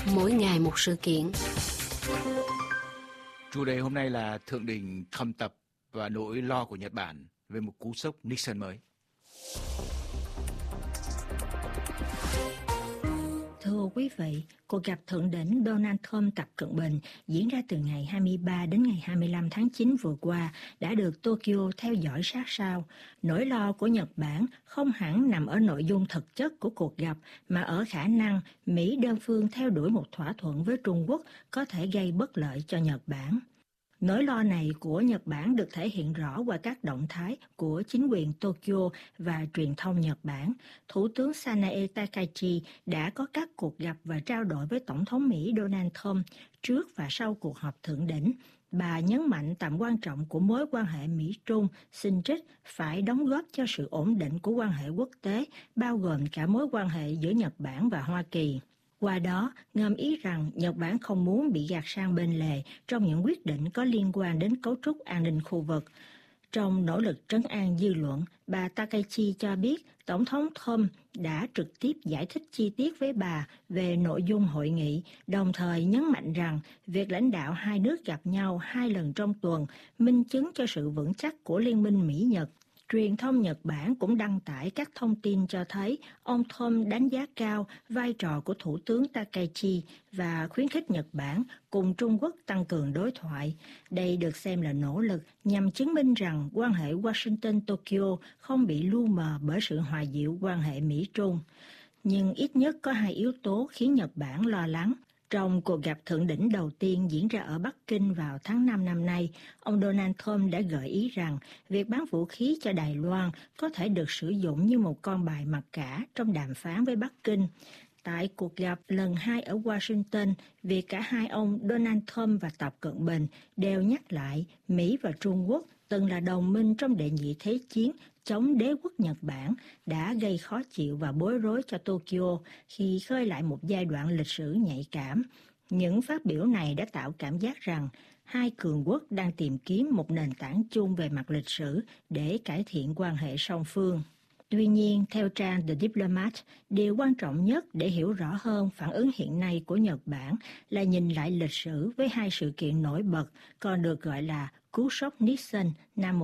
Mỗi ngày một sự kiện. Chủ đề hôm nay là thượng đỉnh thâm tập và nỗi lo của Nhật Bản về một cú sốc Nixon mới. Thưa quý vị, cuộc gặp thượng đỉnh Donald Trump Tập Cận Bình diễn ra từ ngày 23 đến ngày 25 tháng 9 vừa qua đã được Tokyo theo dõi sát sao. Nỗi lo của Nhật Bản không hẳn nằm ở nội dung thực chất của cuộc gặp mà ở khả năng Mỹ đơn phương theo đuổi một thỏa thuận với Trung Quốc có thể gây bất lợi cho Nhật Bản. Nỗi lo này của Nhật Bản được thể hiện rõ qua các động thái của chính quyền Tokyo và truyền thông Nhật Bản. Thủ tướng Sanae Takaichi đã có các cuộc gặp và trao đổi với Tổng thống Mỹ Donald Trump trước và sau cuộc họp thượng đỉnh. Bà nhấn mạnh tầm quan trọng của mối quan hệ Mỹ-Trung, xin trích phải đóng góp cho sự ổn định của quan hệ quốc tế, bao gồm cả mối quan hệ giữa Nhật Bản và Hoa Kỳ. Qua đó, ngầm ý rằng Nhật Bản không muốn bị gạt sang bên lề trong những quyết định có liên quan đến cấu trúc an ninh khu vực. Trong nỗ lực trấn an dư luận, bà Takaichi cho biết Tổng thống Trump đã trực tiếp giải thích chi tiết với bà về nội dung hội nghị, đồng thời nhấn mạnh rằng việc lãnh đạo hai nước gặp nhau 2 lần trong tuần minh chứng cho sự vững chắc của liên minh Mỹ-Nhật. Truyền thông Nhật Bản cũng đăng tải các thông tin cho thấy ông Trump đánh giá cao vai trò của Thủ tướng Takaichi và khuyến khích Nhật Bản cùng Trung Quốc tăng cường đối thoại. Đây được xem là nỗ lực nhằm chứng minh rằng quan hệ Washington-Tokyo không bị lu mờ bởi sự hòa dịu quan hệ Mỹ-Trung. Nhưng ít nhất có 2 yếu tố khiến Nhật Bản lo lắng. Trong cuộc gặp thượng đỉnh đầu tiên diễn ra ở Bắc Kinh vào tháng 5 năm nay, ông Donald Trump đã gợi ý rằng việc bán vũ khí cho Đài Loan có thể được sử dụng như một con bài mặc cả trong đàm phán với Bắc Kinh. Tại cuộc gặp lần 2 ở Washington, việc cả hai ông Donald Trump và Tập Cận Bình đều nhắc lại Mỹ và Trung Quốc từng là đồng minh trong đệ nhị thế chiến chống đế quốc Nhật Bản đã gây khó chịu và bối rối cho Tokyo khi khơi lại một giai đoạn lịch sử nhạy cảm. Những phát biểu này đã tạo cảm giác rằng hai cường quốc đang tìm kiếm một nền tảng chung về mặt lịch sử để cải thiện quan hệ song phương. Tuy nhiên, theo trang The Diplomat, điều quan trọng nhất để hiểu rõ hơn phản ứng hiện nay của Nhật Bản là nhìn lại lịch sử với 2 sự kiện nổi bật, còn được gọi là cú sốc Nixon năm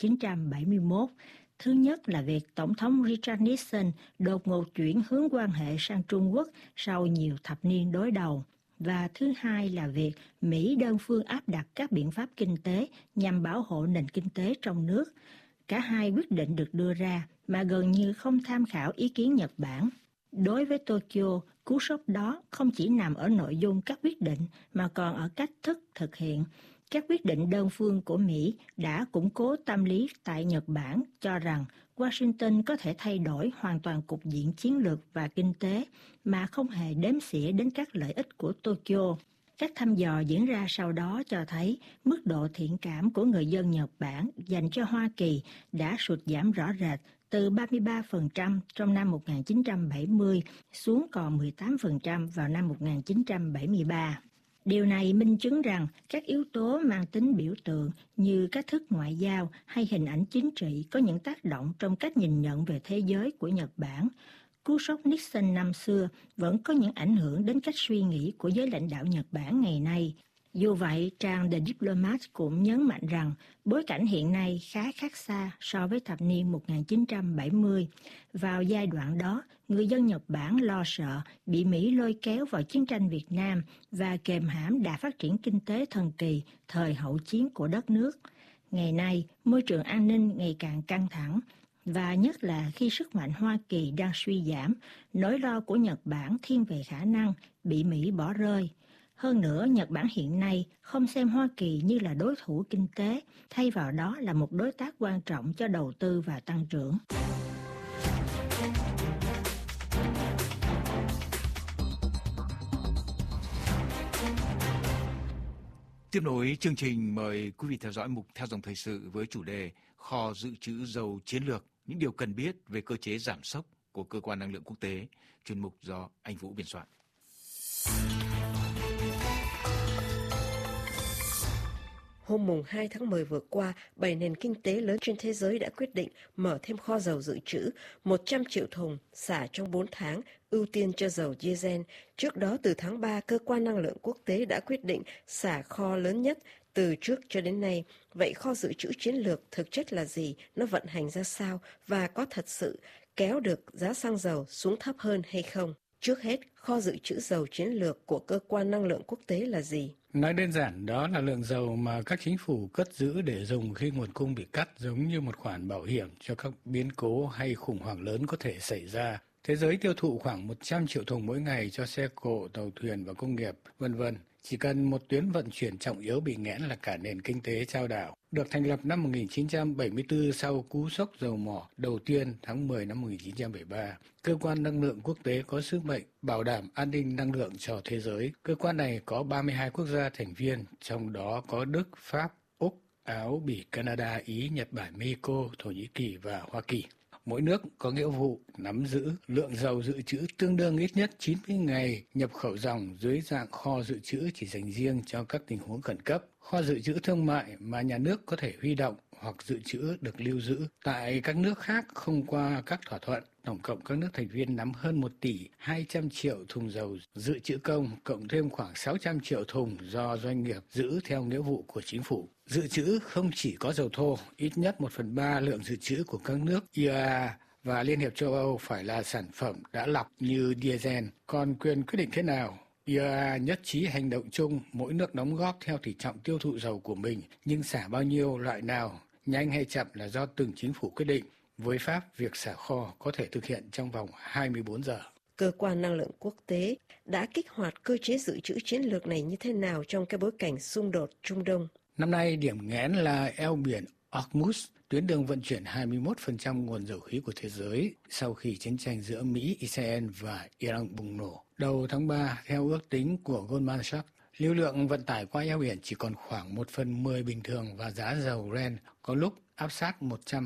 1971. Thứ nhất là việc Tổng thống Richard Nixon đột ngột chuyển hướng quan hệ sang Trung Quốc sau nhiều thập niên đối đầu. Và thứ hai là việc Mỹ đơn phương áp đặt các biện pháp kinh tế nhằm bảo hộ nền kinh tế trong nước. Cả hai quyết định được đưa ra mà gần như không tham khảo ý kiến Nhật Bản. Đối với Tokyo, cú sốc đó không chỉ nằm ở nội dung các quyết định mà còn ở cách thức thực hiện. Các quyết định đơn phương của Mỹ đã củng cố tâm lý tại Nhật Bản cho rằng Washington có thể thay đổi hoàn toàn cục diện chiến lược và kinh tế mà không hề đếm xỉa đến các lợi ích của Tokyo. Các thăm dò diễn ra sau đó cho thấy mức độ thiện cảm của người dân Nhật Bản dành cho Hoa Kỳ đã sụt giảm rõ rệt từ 33% trong năm 1970 xuống còn 18% vào năm 1973. Điều này minh chứng rằng các yếu tố mang tính biểu tượng như cách thức ngoại giao hay hình ảnh chính trị có những tác động trong cách nhìn nhận về thế giới của Nhật Bản. Cú sốc Nixon năm xưa vẫn có những ảnh hưởng đến cách suy nghĩ của giới lãnh đạo Nhật Bản ngày nay. Dù vậy, trang The Diplomat cũng nhấn mạnh rằng bối cảnh hiện nay khá khác xa so với thập niên 1970. Vào giai đoạn đó, người dân Nhật Bản lo sợ bị Mỹ lôi kéo vào chiến tranh Việt Nam và kềm hãm đà phát triển kinh tế thần kỳ thời hậu chiến của đất nước. Ngày nay, môi trường an ninh ngày càng căng thẳng, và nhất là khi sức mạnh Hoa Kỳ đang suy giảm, nỗi lo của Nhật Bản thiên về khả năng bị Mỹ bỏ rơi. Hơn nữa, Nhật Bản hiện nay không xem Hoa Kỳ như là đối thủ kinh tế, thay vào đó là một đối tác quan trọng cho đầu tư và tăng trưởng. Tiếp nối chương trình, mời quý vị theo dõi mục Theo dòng thời sự với chủ đề Kho dự trữ dầu chiến lược, những điều cần biết về cơ chế giảm sốc của Cơ quan Năng lượng Quốc tế, chuyên mục do anh Vũ biên soạn. Hôm mùng 2 tháng 10 vừa qua, 7 nền kinh tế lớn trên thế giới đã quyết định mở thêm kho dầu dự trữ 100 triệu thùng xả trong 4 tháng, ưu tiên cho dầu diesel. Trước đó, từ tháng 3, Cơ quan Năng lượng Quốc tế đã quyết định xả kho lớn nhất từ trước cho đến nay. Vậy kho dự trữ chiến lược thực chất là gì? Nó vận hành ra sao? Và có thật sự kéo được giá xăng dầu xuống thấp hơn hay không? Trước hết, kho dự trữ dầu chiến lược của Cơ quan Năng lượng Quốc tế là gì? Nói đơn giản, đó là lượng dầu mà các chính phủ cất giữ để dùng khi nguồn cung bị cắt, giống như một khoản bảo hiểm cho các biến cố hay khủng hoảng lớn có thể xảy ra. Thế giới tiêu thụ khoảng 100 triệu thùng mỗi ngày cho xe cộ, tàu thuyền và công nghiệp, v.v. Chỉ cần một tuyến vận chuyển trọng yếu bị nghẽn là cả nền kinh tế chao đảo. Được thành lập năm 1974 sau cú sốc dầu mỏ đầu tiên tháng 10 năm 1973, Cơ quan Năng lượng Quốc tế có sứ mệnh bảo đảm an ninh năng lượng cho thế giới. Cơ quan này có 32 quốc gia thành viên, trong đó có Đức, Pháp, Úc, Áo, Bỉ, Canada, Ý, Nhật Bản, Mexico, Thổ Nhĩ Kỳ và Hoa Kỳ. Mỗi nước có nghĩa vụ nắm giữ lượng dầu dự trữ tương đương ít nhất 90 ngày nhập khẩu dòng dưới dạng kho dự trữ chỉ dành riêng cho các tình huống khẩn cấp. Kho dự trữ thương mại mà nhà nước có thể huy động hoặc dự trữ được lưu giữ tại các nước khác không qua các thỏa thuận. Tổng cộng các nước thành viên nắm hơn 1 tỷ 200 triệu thùng dầu dự trữ công, cộng thêm khoảng 600 triệu thùng do doanh nghiệp giữ theo nghĩa vụ của chính phủ. Dự trữ không chỉ có dầu thô, ít nhất 1/3 lượng dự trữ của các nước IEA và Liên hiệp châu Âu phải là sản phẩm đã lọc như diesel. Còn quyền quyết định thế nào? IEA nhất trí hành động chung, mỗi nước đóng góp theo tỷ trọng tiêu thụ dầu của mình, nhưng xả bao nhiêu loại nào, nhanh hay chậm là do từng chính phủ quyết định. Với Pháp, việc xả kho có thể thực hiện trong vòng 24 giờ. Cơ quan Năng lượng Quốc tế đã kích hoạt cơ chế dự trữ chiến lược này như thế nào trong cái bối cảnh xung đột Trung Đông? Năm nay, điểm nghẽn là eo biển Hormuz, tuyến đường vận chuyển 21% nguồn dầu khí của thế giới sau khi chiến tranh giữa Mỹ, Israel và Iran bùng nổ. Đầu tháng 3, theo ước tính của Goldman Sachs, lưu lượng vận tải qua eo biển chỉ còn khoảng 1/10 bình thường và giá dầu Brent có lúc áp sát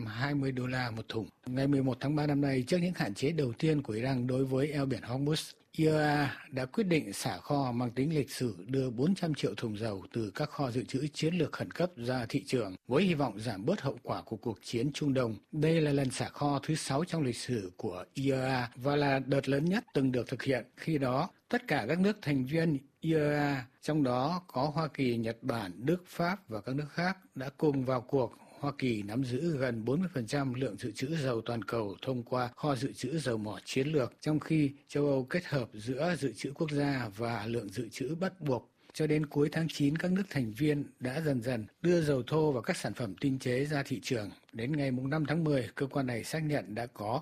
$120 một thùng. Ngày 11 tháng 3 năm nay, trước những hạn chế đầu tiên của Iran đối với eo biển Hormuz, IEA đã quyết định xả kho mang tính lịch sử đưa 400 triệu thùng dầu từ các kho dự trữ chiến lược khẩn cấp ra thị trường với hy vọng giảm bớt hậu quả của cuộc chiến Trung Đông. Đây là lần xả kho thứ 6 trong lịch sử của IEA và là đợt lớn nhất từng được thực hiện. Khi đó, tất cả các nước thành viên IEA, trong đó có Hoa Kỳ, Nhật Bản, Đức, Pháp và các nước khác đã cùng vào cuộc. Hoa Kỳ nắm giữ gần 40% lượng dự trữ dầu toàn cầu thông qua kho dự trữ dầu mỏ chiến lược, trong khi châu Âu kết hợp giữa dự trữ quốc gia và lượng dự trữ bắt buộc. Cho đến cuối tháng 9, các nước thành viên đã dần dần đưa dầu thô và các sản phẩm tinh chế ra thị trường. Đến ngày 5 tháng 10, cơ quan này xác nhận đã có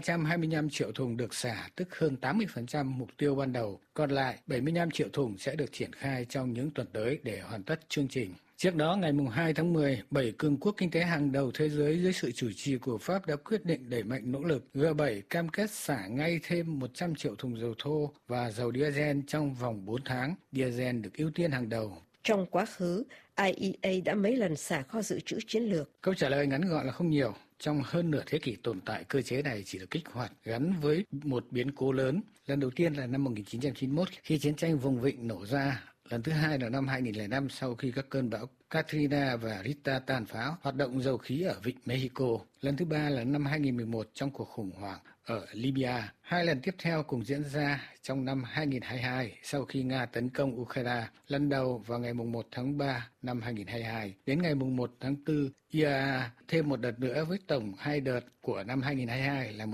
325 triệu thùng được xả, tức hơn 80% mục tiêu ban đầu. Còn lại, 75 triệu thùng sẽ được triển khai trong những tuần tới để hoàn tất chương trình. Trước đó, ngày 2 tháng 10, 7 cường quốc kinh tế hàng đầu thế giới dưới sự chủ trì của Pháp đã quyết định đẩy mạnh nỗ lực. G7 cam kết xả ngay thêm 100 triệu thùng dầu thô và dầu diesel trong vòng 4 tháng. Diesel được ưu tiên hàng đầu. Trong quá khứ, IEA đã mấy lần xả kho dự trữ chiến lược? Câu trả lời ngắn gọn là không nhiều. Trong hơn nửa thế kỷ tồn tại, cơ chế này chỉ được kích hoạt gắn với một biến cố lớn. Lần đầu tiên là năm 1991 khi chiến tranh vùng vịnh nổ ra. Lần thứ hai là năm 2005 sau khi các cơn bão Katrina và Rita tàn phá hoạt động dầu khí ở vịnh Mexico. Lần thứ ba là năm 2011 trong cuộc khủng hoảng ở Libya. Hai lần tiếp theo cùng diễn ra trong năm 2022 sau khi Nga tấn công Ukraine. Lần đầu vào ngày 1 tháng 3 năm 2022. Đến ngày 1 tháng 4, IEA thêm một đợt nữa với tổng 2 đợt của năm 2022 là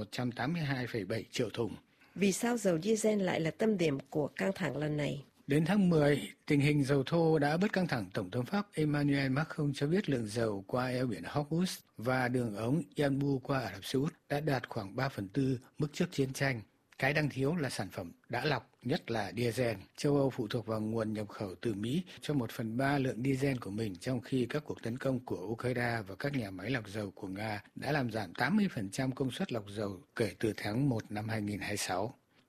182,7 triệu thùng. Vì sao dầu diesel lại là tâm điểm của căng thẳng lần này? Đến tháng 10, tình hình dầu thô đã bớt căng thẳng. Tổng thống Pháp Emmanuel Macron cho biết lượng dầu qua eo biển Hormuz và đường ống Yanbu qua Ả Rập Xê Út đã đạt khoảng 3/4 mức trước chiến tranh. Cái đang thiếu là sản phẩm đã lọc, nhất là diesel. Châu Âu phụ thuộc vào nguồn nhập khẩu từ Mỹ cho 1/3 lượng diesel của mình, trong khi các cuộc tấn công của Ukraine và các nhà máy lọc dầu của Nga đã làm giảm 80% công suất lọc dầu kể từ tháng 1 năm 2026.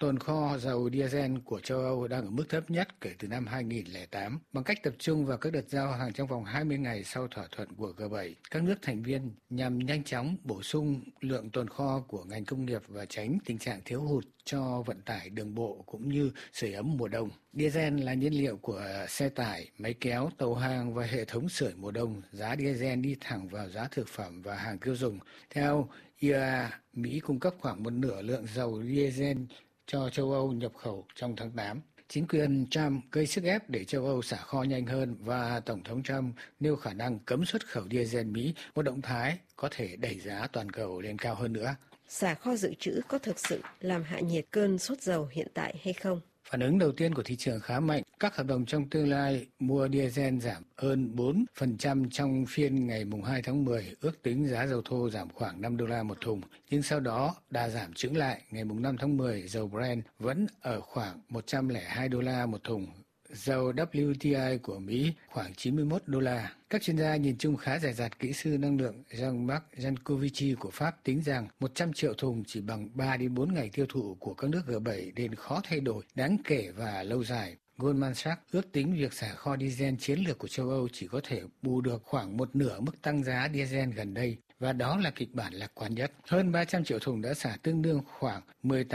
tồn kho dầu diesel của châu Âu đang ở mức thấp nhất kể từ năm 2008. Bằng cách tập trung vào các đợt giao hàng trong vòng 20 ngày sau thỏa thuận của G7, các nước thành viên nhằm nhanh chóng bổ sung lượng tồn kho của ngành công nghiệp và tránh tình trạng thiếu hụt cho vận tải đường bộ cũng như sưởi ấm mùa đông. Diesel là nhiên liệu của xe tải, máy kéo, tàu hàng và hệ thống sưởi mùa đông. Giá diesel đi thẳng vào giá thực phẩm và hàng tiêu dùng. Theo IEA, Mỹ cung cấp khoảng một nửa lượng dầu diesel cho châu Âu nhập khẩu trong tháng 8. Chính quyền Trump gây sức ép để châu Âu xả kho nhanh hơn và Tổng thống Trump nêu khả năng cấm xuất khẩu diesel Mỹ, một động thái có thể đẩy giá toàn cầu lên cao hơn nữa. Xả kho dự trữ có thực sự làm hạ nhiệt cơn sốt dầu hiện tại hay không? Phản ứng đầu tiên của thị trường khá mạnh. Các hợp đồng trong tương lai mua diesel giảm hơn 4% trong phiên ngày 2 tháng 10, ước tính giá dầu thô giảm khoảng 5 đô la một thùng. Nhưng sau đó đà giảm chững lại, ngày 5 tháng 10, dầu Brent vẫn ở khoảng 102 đô la một thùng. Dầu WTI của Mỹ khoảng 91 đô la. Các chuyên gia nhìn chung khá dè dặt. Kỹ sư năng lượng Jean-Marc Jancovici của Pháp tính rằng 100 triệu thùng chỉ bằng 3 đến 4 ngày tiêu thụ của các nước G7 nên khó thay đổi đáng kể và lâu dài. Goldman Sachs ước tính việc xả kho diesel chiến lược của châu Âu chỉ có thể bù được khoảng một nửa mức tăng giá diesel gần đây. Và đó là kịch bản lạc quan nhất. Hơn 300 triệu thùng đã xả tương đương khoảng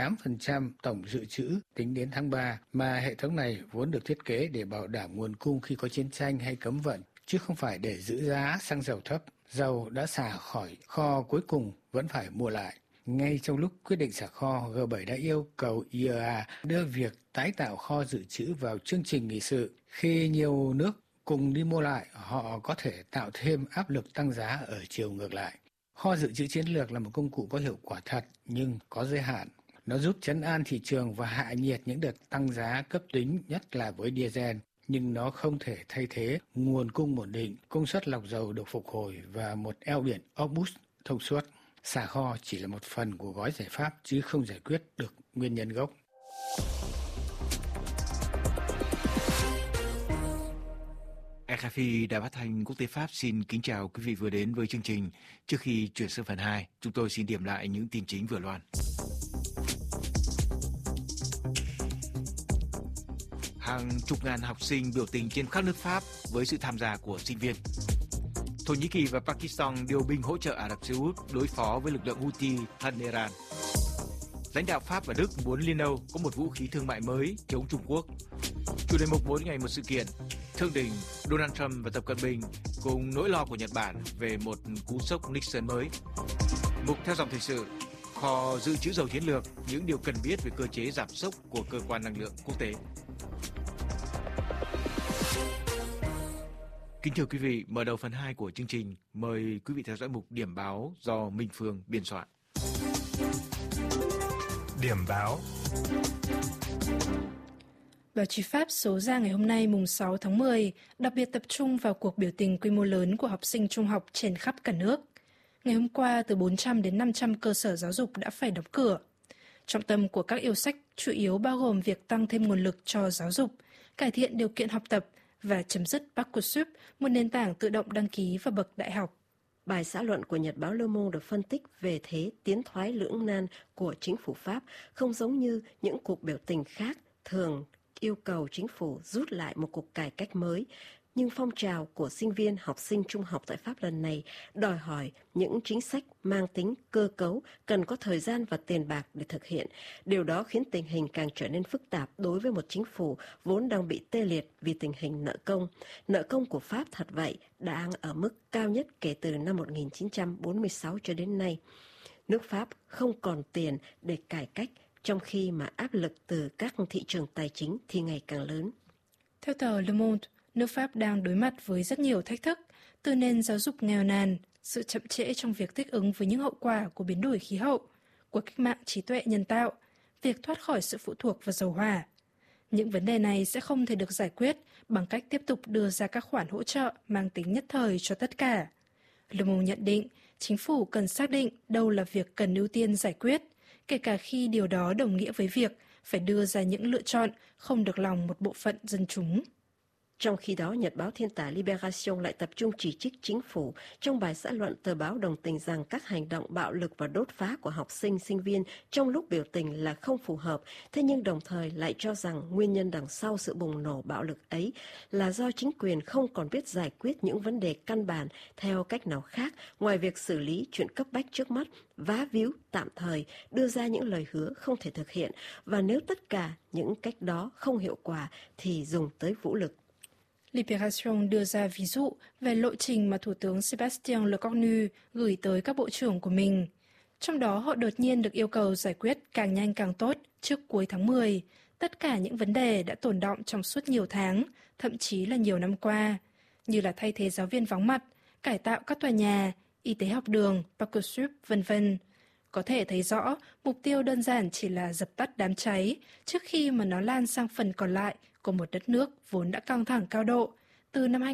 18% tổng dự trữ tính đến tháng 3, mà hệ thống này vốn được thiết kế để bảo đảm nguồn cung khi có chiến tranh hay cấm vận, chứ không phải để giữ giá xăng dầu thấp. Dầu đã xả khỏi kho cuối cùng vẫn phải mua lại. Ngay trong lúc quyết định xả kho, G7 đã yêu cầu IEA đưa việc tái tạo kho dự trữ vào chương trình nghị sự. Khi nhiều nước cùng đi mua lại, họ có thể tạo thêm áp lực tăng giá ở chiều ngược lại. Kho dự trữ chiến lược là một công cụ có hiệu quả thật nhưng có giới hạn. Nó giúp trấn an thị trường và hạ nhiệt những đợt tăng giá cấp tính, nhất là với diesel. Nhưng nó không thể thay thế nguồn cung ổn định, công suất lọc dầu được phục hồi và một eo biển Hormuz thông suốt. Xả kho chỉ là một phần của gói giải pháp chứ không giải quyết được nguyên nhân gốc. RFI Đài Phát thanh Quốc tế Pháp xin kính chào quý vị vừa đến với chương trình. Trước khi chuyển sang phần 2, chúng tôi xin điểm lại những tin chính vừa loan. Hàng chục ngàn học sinh biểu tình trên khắp nước Pháp với sự tham gia của sinh viên. Thổ Nhĩ Kỳ và Pakistan điều binh hỗ trợ Ả Rập Xê Út đối phó với lực lượng Houthi thân Iran. Lãnh đạo Pháp và Đức muốn Liên Âu có một vũ khí thương mại mới chống Trung Quốc. Chủ đề mục mỗi ngày một sự kiện. Thượng đỉnh Donald Trump và Tập Cận Bình cùng nỗi lo của Nhật Bản về một cú sốc Nixon mới. Mục theo dòng thời sự. Kho dự trữ dầu chiến lược, những điều cần biết về cơ chế giảm sốc của cơ quan năng lượng quốc tế. Kính thưa quý vị, mở đầu phần 2 của chương trình, mời quý vị theo dõi mục điểm báo do Minh Phương biên soạn. Điểm báo. Báo chí Pháp số ra ngày hôm nay mùng 6 tháng 10 đặc biệt tập trung vào cuộc biểu tình quy mô lớn của học sinh trung học trên khắp cả nước. Ngày hôm qua, từ 400 đến 500 cơ sở giáo dục đã phải đóng cửa. Trọng tâm của các yêu sách chủ yếu bao gồm việc tăng thêm nguồn lực cho giáo dục, cải thiện điều kiện học tập và chấm dứt Parcoursup, một nền tảng tự động đăng ký vào bậc đại học. Bài xã luận của Nhật báo Le Monde được phân tích về thế tiến thoái lưỡng nan của chính phủ Pháp, không giống như những cuộc biểu tình khác thường yêu cầu chính phủ rút lại một cuộc cải cách mới. Nhưng phong trào của sinh viên học sinh trung học tại Pháp lần này đòi hỏi những chính sách mang tính cơ cấu, cần có thời gian và tiền bạc để thực hiện. Điều đó khiến tình hình càng trở nên phức tạp đối với một chính phủ vốn đang bị tê liệt vì tình hình nợ công. Nợ công của Pháp thật vậy đang ở mức cao nhất kể từ năm 1946 cho đến nay. Nước Pháp không còn tiền để cải cách, trong khi mà áp lực từ các thị trường tài chính thì ngày càng lớn. Theo tờ Le Monde, nước Pháp đang đối mặt với rất nhiều thách thức, từ nền giáo dục nghèo nàn, sự chậm trễ trong việc thích ứng với những hậu quả của biến đổi khí hậu, của cách mạng trí tuệ nhân tạo, việc thoát khỏi sự phụ thuộc vào dầu hỏa. Những vấn đề này sẽ không thể được giải quyết bằng cách tiếp tục đưa ra các khoản hỗ trợ mang tính nhất thời cho tất cả. Le Monde nhận định, chính phủ cần xác định đâu là việc cần ưu tiên giải quyết, kể cả khi điều đó đồng nghĩa với việc phải đưa ra những lựa chọn không được lòng một bộ phận dân chúng. Trong khi đó, nhật báo thiên tài Libération lại tập trung chỉ trích chính phủ. Trong bài xã luận, tờ báo đồng tình rằng các hành động bạo lực và đốt phá của học sinh, sinh viên trong lúc biểu tình là không phù hợp, thế nhưng đồng thời lại cho rằng nguyên nhân đằng sau sự bùng nổ bạo lực ấy là do chính quyền không còn biết giải quyết những vấn đề căn bản theo cách nào khác ngoài việc xử lý chuyện cấp bách trước mắt, vá víu tạm thời, đưa ra những lời hứa không thể thực hiện, và nếu tất cả những cách đó không hiệu quả thì dùng tới vũ lực. Libération đưa ra ví dụ về lộ trình mà Thủ tướng Sébastien Lecornu gửi tới các bộ trưởng của mình. Trong đó họ đột nhiên được yêu cầu giải quyết càng nhanh càng tốt trước cuối tháng 10, tất cả những vấn đề đã tồn đọng trong suốt nhiều tháng, thậm chí là nhiều năm qua, như là thay thế giáo viên vắng mặt, cải tạo các tòa nhà, y tế học đường, Parcoursup, v.v. Có thể thấy rõ, mục tiêu đơn giản chỉ là dập tắt đám cháy trước khi mà nó lan sang phần còn lại của một đất nước vốn đã căng thẳng cao độ từ năm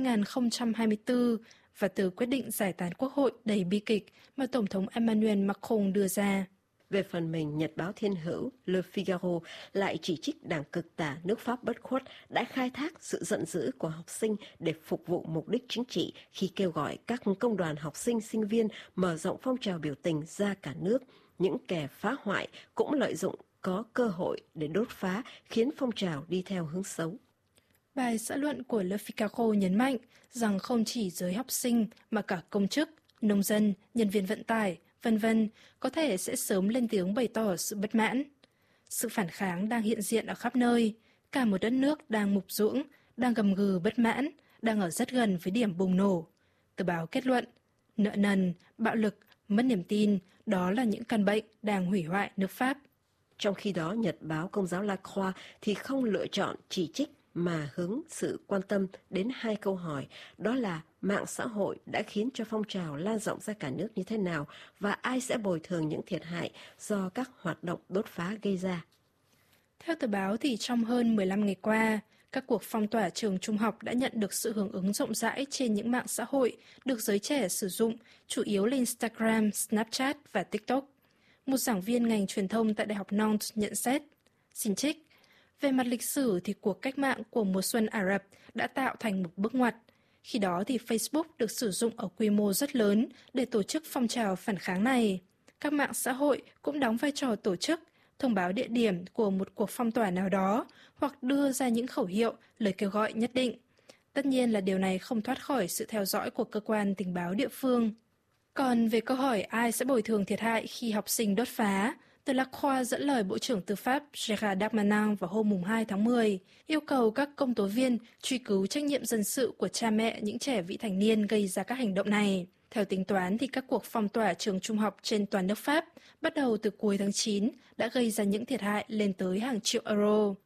2024 và từ quyết định giải tán quốc hội đầy bi kịch mà Tổng thống Emmanuel Macron đưa ra. Về phần mình, nhật báo thiên hữu Le Figaro lại chỉ trích đảng cực tả nước Pháp bất khuất đã khai thác sự giận dữ của học sinh để phục vụ mục đích chính trị khi kêu gọi các công đoàn học sinh, sinh viên mở rộng phong trào biểu tình ra cả nước. Những kẻ phá hoại cũng lợi dụng có cơ hội để đốt phá, khiến phong trào đi theo hướng xấu. Bài xã luận của Le Figaro nhấn mạnh rằng không chỉ giới học sinh mà cả công chức, nông dân, nhân viên vận tải, v.v. có thể sẽ sớm lên tiếng bày tỏ sự bất mãn. Sự phản kháng đang hiện diện ở khắp nơi, cả một đất nước đang mục ruỗng, đang gầm gừ bất mãn, đang ở rất gần với điểm bùng nổ. Tờ báo kết luận, nợ nần, bạo lực, mất niềm tin, đó là những căn bệnh đang hủy hoại nước Pháp. Trong khi đó, nhật báo Công giáo La Croix thì không lựa chọn chỉ trích mà hướng sự quan tâm đến hai câu hỏi, đó là mạng xã hội đã khiến cho phong trào lan rộng ra cả nước như thế nào và ai sẽ bồi thường những thiệt hại do các hoạt động đốt phá gây ra. Theo tờ báo thì trong hơn 15 ngày qua, các cuộc phong tỏa trường trung học đã nhận được sự hưởng ứng rộng rãi trên những mạng xã hội được giới trẻ sử dụng, chủ yếu là Instagram, Snapchat và TikTok. Một giảng viên ngành truyền thông tại Đại học Nantes nhận xét, xin trích, về mặt lịch sử thì cuộc cách mạng của mùa xuân Ả Rập đã tạo thành một bước ngoặt. Khi đó thì Facebook được sử dụng ở quy mô rất lớn để tổ chức phong trào phản kháng này. Các mạng xã hội cũng đóng vai trò tổ chức, thông báo địa điểm của một cuộc phong tỏa nào đó hoặc đưa ra những khẩu hiệu, lời kêu gọi nhất định. Tất nhiên là điều này không thoát khỏi sự theo dõi của cơ quan tình báo địa phương. Còn về câu hỏi ai sẽ bồi thường thiệt hại khi học sinh đốt phá, tờ La Croix dẫn lời Bộ trưởng Tư pháp Gérald Darmanin vào hôm 2 tháng 10, yêu cầu các công tố viên truy cứu trách nhiệm dân sự của cha mẹ những trẻ vị thành niên gây ra các hành động này. Theo tính toán thì các cuộc phong tỏa trường trung học trên toàn nước Pháp bắt đầu từ cuối tháng 9 đã gây ra những thiệt hại lên tới hàng triệu euro.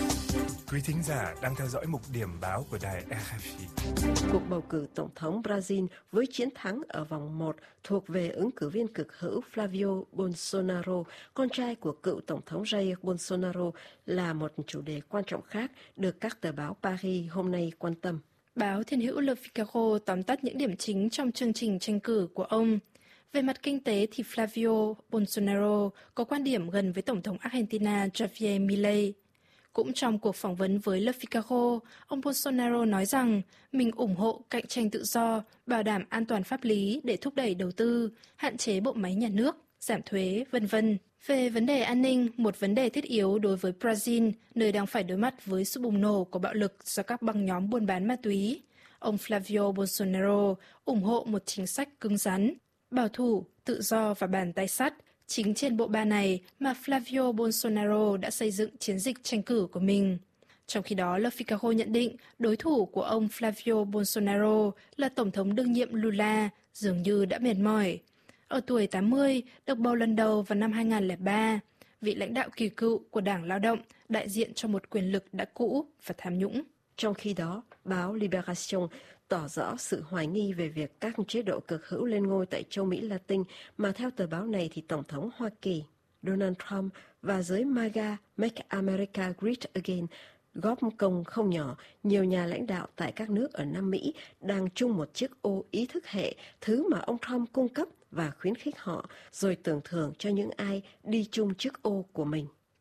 Quý thính giả đang theo dõi mục điểm báo của đài RFI. Cuộc bầu cử tổng thống Brazil với chiến thắng ở vòng 1 thuộc về ứng cử viên cực hữu Flavio Bolsonaro, con trai của cựu tổng thống Jair Bolsonaro, là một chủ đề quan trọng khác được các tờ báo Paris hôm nay quan tâm. Báo thiên hữu Le Figaro tóm tắt những điểm chính trong chương trình tranh cử của ông. Về mặt kinh tế thì Flavio Bolsonaro có quan điểm gần với Tổng thống Argentina Javier Milei. Cũng trong cuộc phỏng vấn với Le Figaro, ông Bolsonaro nói rằng mình ủng hộ cạnh tranh tự do, bảo đảm an toàn pháp lý để thúc đẩy đầu tư, hạn chế bộ máy nhà nước, giảm thuế, v.v. Về vấn đề an ninh, một vấn đề thiết yếu đối với Brazil, nơi đang phải đối mặt với sự bùng nổ của bạo lực do các băng nhóm buôn bán ma túy, ông Flavio Bolsonaro ủng hộ một chính sách cứng rắn, bảo thủ, tự do và bàn tay sắt. Chính trên bộ ba này mà Flavio Bolsonaro đã xây dựng chiến dịch tranh cử của mình. Trong khi đó, Le Figaro nhận định đối thủ của ông Flavio Bolsonaro là Tổng thống đương nhiệm Lula dường như đã mệt mỏi. Ở tuổi 80, được bầu lần đầu vào năm 2003, vị lãnh đạo kỳ cựu của Đảng Lao động đại diện cho một quyền lực đã cũ và tham nhũng. Trong khi đó, báo Libération tỏ rõ sự hoài nghi về việc các chế độ cực hữu lên ngôi tại châu Mỹ Latin, mà theo tờ báo này thì Tổng thống Hoa Kỳ Donald Trump và giới MAGA Make America Great Again góp công không nhỏ. Nhiều nhà lãnh đạo tại các nước ở Nam Mỹ đang chung một chiếc ô ý thức hệ, thứ mà ông Trump cung cấp và khuyến khích họ, rồi tưởng thưởng cho những ai đi chung chiếc ô của mình.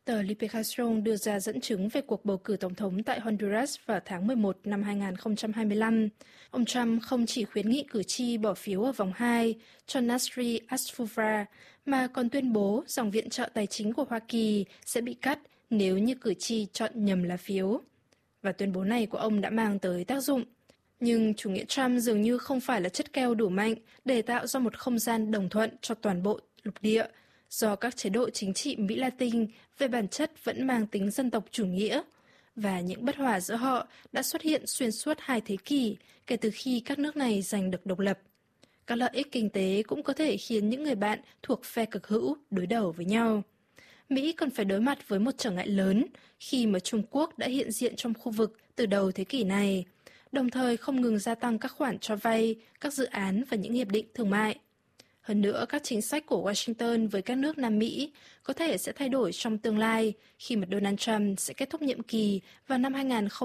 Tờ Liberación đưa ra dẫn chứng về cuộc bầu cử tổng thống tại Honduras vào tháng 11 năm 2025. Ông Trump không chỉ khuyến nghị cử tri bỏ phiếu ở vòng 2 cho Nasri Asfoura, mà còn tuyên bố dòng viện trợ tài chính của Hoa Kỳ sẽ bị cắt nếu như cử tri chọn nhầm lá phiếu. Và tuyên bố này của ông đã mang tới tác dụng. Nhưng chủ nghĩa Trump dường như không phải là chất keo đủ mạnh để tạo ra một không gian đồng thuận cho toàn bộ lục địa, do các chế độ chính trị Mỹ Latin về bản chất vẫn mang tính dân tộc chủ nghĩa, và những bất hòa giữa họ đã xuất hiện xuyên suốt 2 thế kỷ kể từ khi các nước này giành được độc lập. Các lợi ích kinh tế cũng có thể khiến những người bạn thuộc phe cực hữu đối đầu với nhau. Mỹ còn phải đối mặt với một trở ngại lớn khi mà Trung Quốc đã hiện diện trong khu vực từ đầu thế kỷ này, đồng thời không ngừng gia tăng các khoản cho vay, các dự án và những hiệp định thương mại. Hơn nữa, các chính sách của Washington với các nước Nam Mỹ có thể sẽ thay đổi trong tương lai khi mà Donald Trump sẽ kết thúc nhiệm kỳ vào năm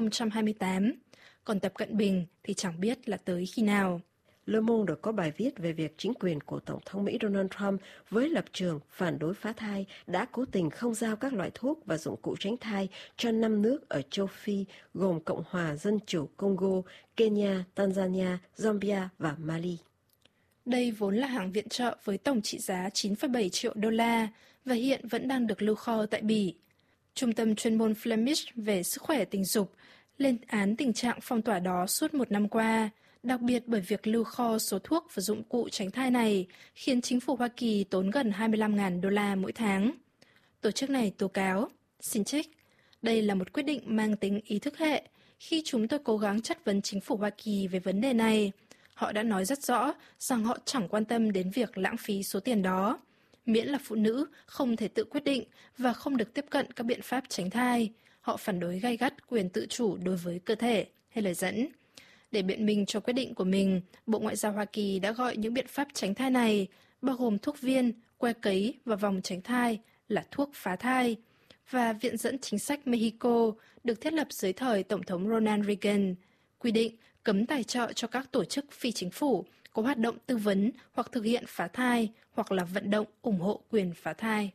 2028. Còn Tập Cận Bình thì chẳng biết là tới khi nào. Le Monde có bài viết về việc chính quyền của Tổng thống Mỹ Donald Trump với lập trường phản đối phá thai đã cố tình không giao các loại thuốc và dụng cụ tránh thai cho 5 nước ở châu Phi gồm Cộng hòa Dân chủ Congo, Kenya, Tanzania, Zambia và Mali. Đây vốn là hàng viện trợ với tổng trị giá 9,7 triệu đô la và hiện vẫn đang được lưu kho tại Bỉ. Trung tâm chuyên môn Flemish về sức khỏe tình dục lên án tình trạng phong tỏa đó suốt 1 năm qua, đặc biệt bởi việc lưu kho số thuốc và dụng cụ tránh thai này khiến chính phủ Hoa Kỳ tốn gần 25.000 đô la mỗi tháng. Tổ chức này tố cáo, xin trích, đây là một quyết định mang tính ý thức hệ. Khi chúng tôi cố gắng chất vấn chính phủ Hoa Kỳ về vấn đề này, họ đã nói rất rõ rằng họ chẳng quan tâm đến việc lãng phí số tiền đó. Miễn là phụ nữ không thể tự quyết định và không được tiếp cận các biện pháp tránh thai, họ phản đối gay gắt quyền tự chủ đối với cơ thể, hay lời dẫn. Để biện minh cho quyết định của mình, Bộ Ngoại giao Hoa Kỳ đã gọi những biện pháp tránh thai này, bao gồm thuốc viên, que cấy và vòng tránh thai, là thuốc phá thai. Và Viện dẫn chính sách Mexico được thiết lập dưới thời Tổng thống Ronald Reagan, quy định cấm tài trợ cho các tổ chức phi chính phủ có hoạt động tư vấn hoặc thực hiện phá thai hoặc là vận động ủng hộ quyền phá thai.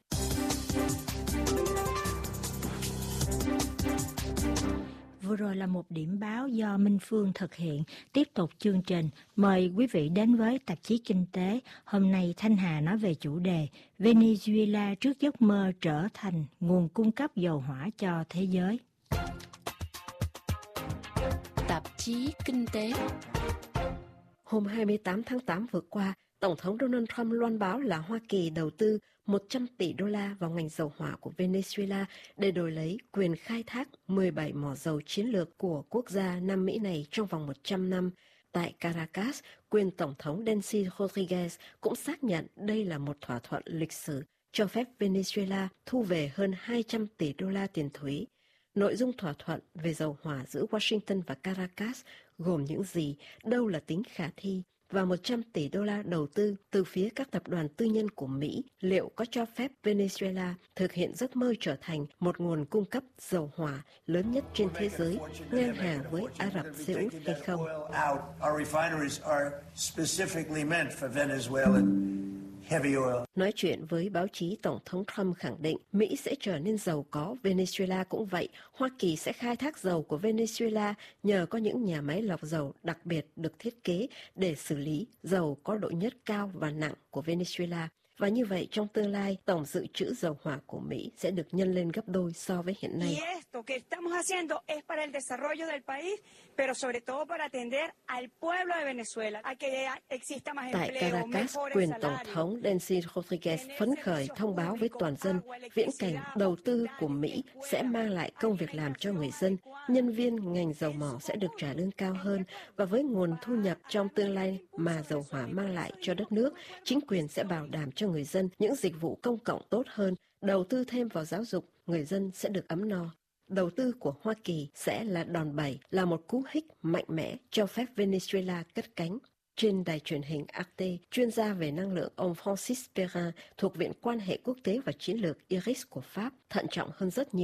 Vừa rồi là một điểm báo do Minh Phương thực hiện. Tiếp tục chương trình, mời quý vị đến với tạp chí Kinh tế. Hôm nay Thanh Hà nói về chủ đề Venezuela trước giấc mơ trở thành nguồn cung cấp dầu hỏa cho thế giới. Tạp chí Kinh tế. Hôm 28 tháng 8 vừa qua, Tổng thống Donald Trump loan báo là Hoa Kỳ đầu tư 100 tỷ đô la vào ngành dầu hỏa của Venezuela để đổi lấy quyền khai thác 17 mỏ dầu chiến lược của quốc gia Nam Mỹ này trong vòng 100 năm. Tại Caracas, quyền Tổng thống Delcy Rodriguez cũng xác nhận đây là một thỏa thuận lịch sử cho phép Venezuela thu về hơn 200 tỷ đô la tiền thuế. Nội dung thỏa thuận về dầu hỏa giữa Washington và Caracas gồm những gì, đâu là tính khả thi, và 100 tỷ đô la đầu tư từ phía các tập đoàn tư nhân của Mỹ liệu có cho phép Venezuela thực hiện giấc mơ trở thành một nguồn cung cấp dầu hỏa lớn nhất trên thế giới, ngang hàng với Ả Rập Xê Út hay không? Nói chuyện với báo chí, Tổng thống Trump khẳng định Mỹ sẽ trở nên giàu có, Venezuela cũng vậy. Hoa Kỳ sẽ khai thác dầu của Venezuela nhờ có những nhà máy lọc dầu đặc biệt được thiết kế để xử lý dầu có độ nhớt cao và nặng của Venezuela. Và như vậy, trong tương lai, tổng dự trữ dầu hỏa của Mỹ sẽ được nhân lên gấp đôi so với hiện nay. Tại Caracas, quyền Tổng thống Delcy Rodriguez phấn khởi thông báo với toàn dân viễn cảnh đầu tư của Mỹ sẽ mang lại công việc làm cho người dân, nhân viên ngành dầu mỏ sẽ được trả lương cao hơn, và với nguồn thu nhập trong tương lai mà dầu hỏa mang lại cho đất nước, chính quyền sẽ bảo đảm cho người dân những dịch vụ công cộng tốt hơn, đầu tư thêm vào giáo dục, người dân sẽ được ấm no. Đầu tư của Hoa Kỳ sẽ là đòn bẩy, là một cú hích mạnh mẽ cho phép Venezuela cất cánh. Trên đài truyền hình Arte, chuyên gia về năng lượng ông Francis Perrin thuộc Viện Quan hệ Quốc tế và Chiến lược IRIS của Pháp thận trọng hơn rất nhiều,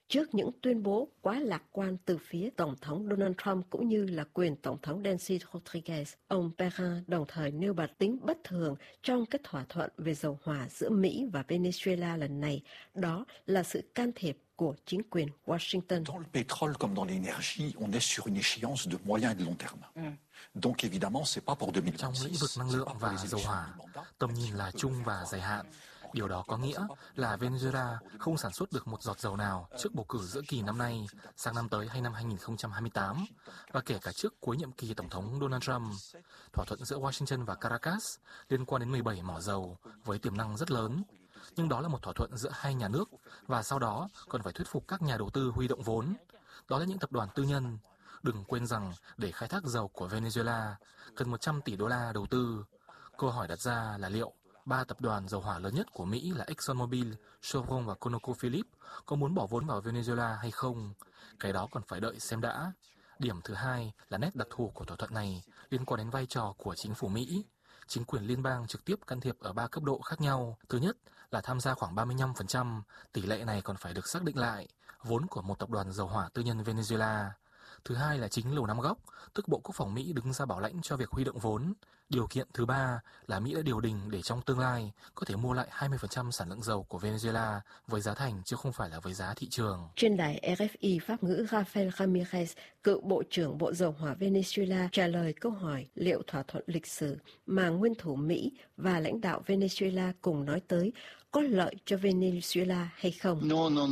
trước những tuyên bố quá lạc quan từ phía Tổng thống Donald Trump cũng như là quyền Tổng thống Delcy Rodriguez. Ông Perrin đồng thời nêu bật tính bất thường trong các thỏa thuận về dầu hỏa giữa Mỹ và Venezuela lần này, đó là sự can thiệp của chính quyền Washington. Dans le pétrole comme dans l'énergie, on est sur une échéance de moyen et de long terme. Donc évidemment, c'est pas pour 2026. Trong lĩnh vực năng lượng và dầu hỏa, tầm nhìn là chung và dài hạn. Điều đó có nghĩa là Venezuela không sản xuất được một giọt dầu nào trước bầu cử giữa kỳ năm nay, sang năm tới hay năm 2028, và kể cả trước cuối nhiệm kỳ Tổng thống Donald Trump. Thỏa thuận giữa Washington và Caracas liên quan đến 17 mỏ dầu với tiềm năng rất lớn. Nhưng đó là một thỏa thuận giữa hai nhà nước, và sau đó còn phải thuyết phục các nhà đầu tư huy động vốn. Đó là những tập đoàn tư nhân. Đừng quên rằng để khai thác dầu của Venezuela cần 100 tỷ đô la đầu tư. Câu hỏi đặt ra là liệu ba tập đoàn dầu hỏa lớn nhất của Mỹ là ExxonMobil, Chevron và ConocoPhillips có muốn bỏ vốn vào Venezuela hay không? Cái đó còn phải đợi xem đã. Điểm thứ hai là nét đặc thù của thỏa thuận này liên quan đến vai trò của chính phủ Mỹ. Chính quyền liên bang trực tiếp can thiệp ở 3 cấp độ khác nhau. Thứ nhất là tham gia khoảng 35%, tỷ lệ này còn phải được xác định lại, vốn của một tập đoàn dầu hỏa tư nhân Venezuela. Thứ hai là chính Lầu Năm Góc, tức Bộ Quốc phòng Mỹ đứng ra bảo lãnh cho việc huy động vốn. Điều kiện thứ ba là Mỹ đã điều đình để trong tương lai có thể mua lại 20% sản lượng dầu của Venezuela với giá thành chứ không phải là với giá thị trường. Trên đài RFI Pháp ngữ Rafael Ramirez, cựu Bộ trưởng Bộ Dầu hỏa Venezuela trả lời câu hỏi liệu thỏa thuận lịch sử mà nguyên thủ Mỹ và lãnh đạo Venezuela cùng nói tới có lợi cho Venezuela hay không?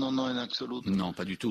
Non, pas du tout.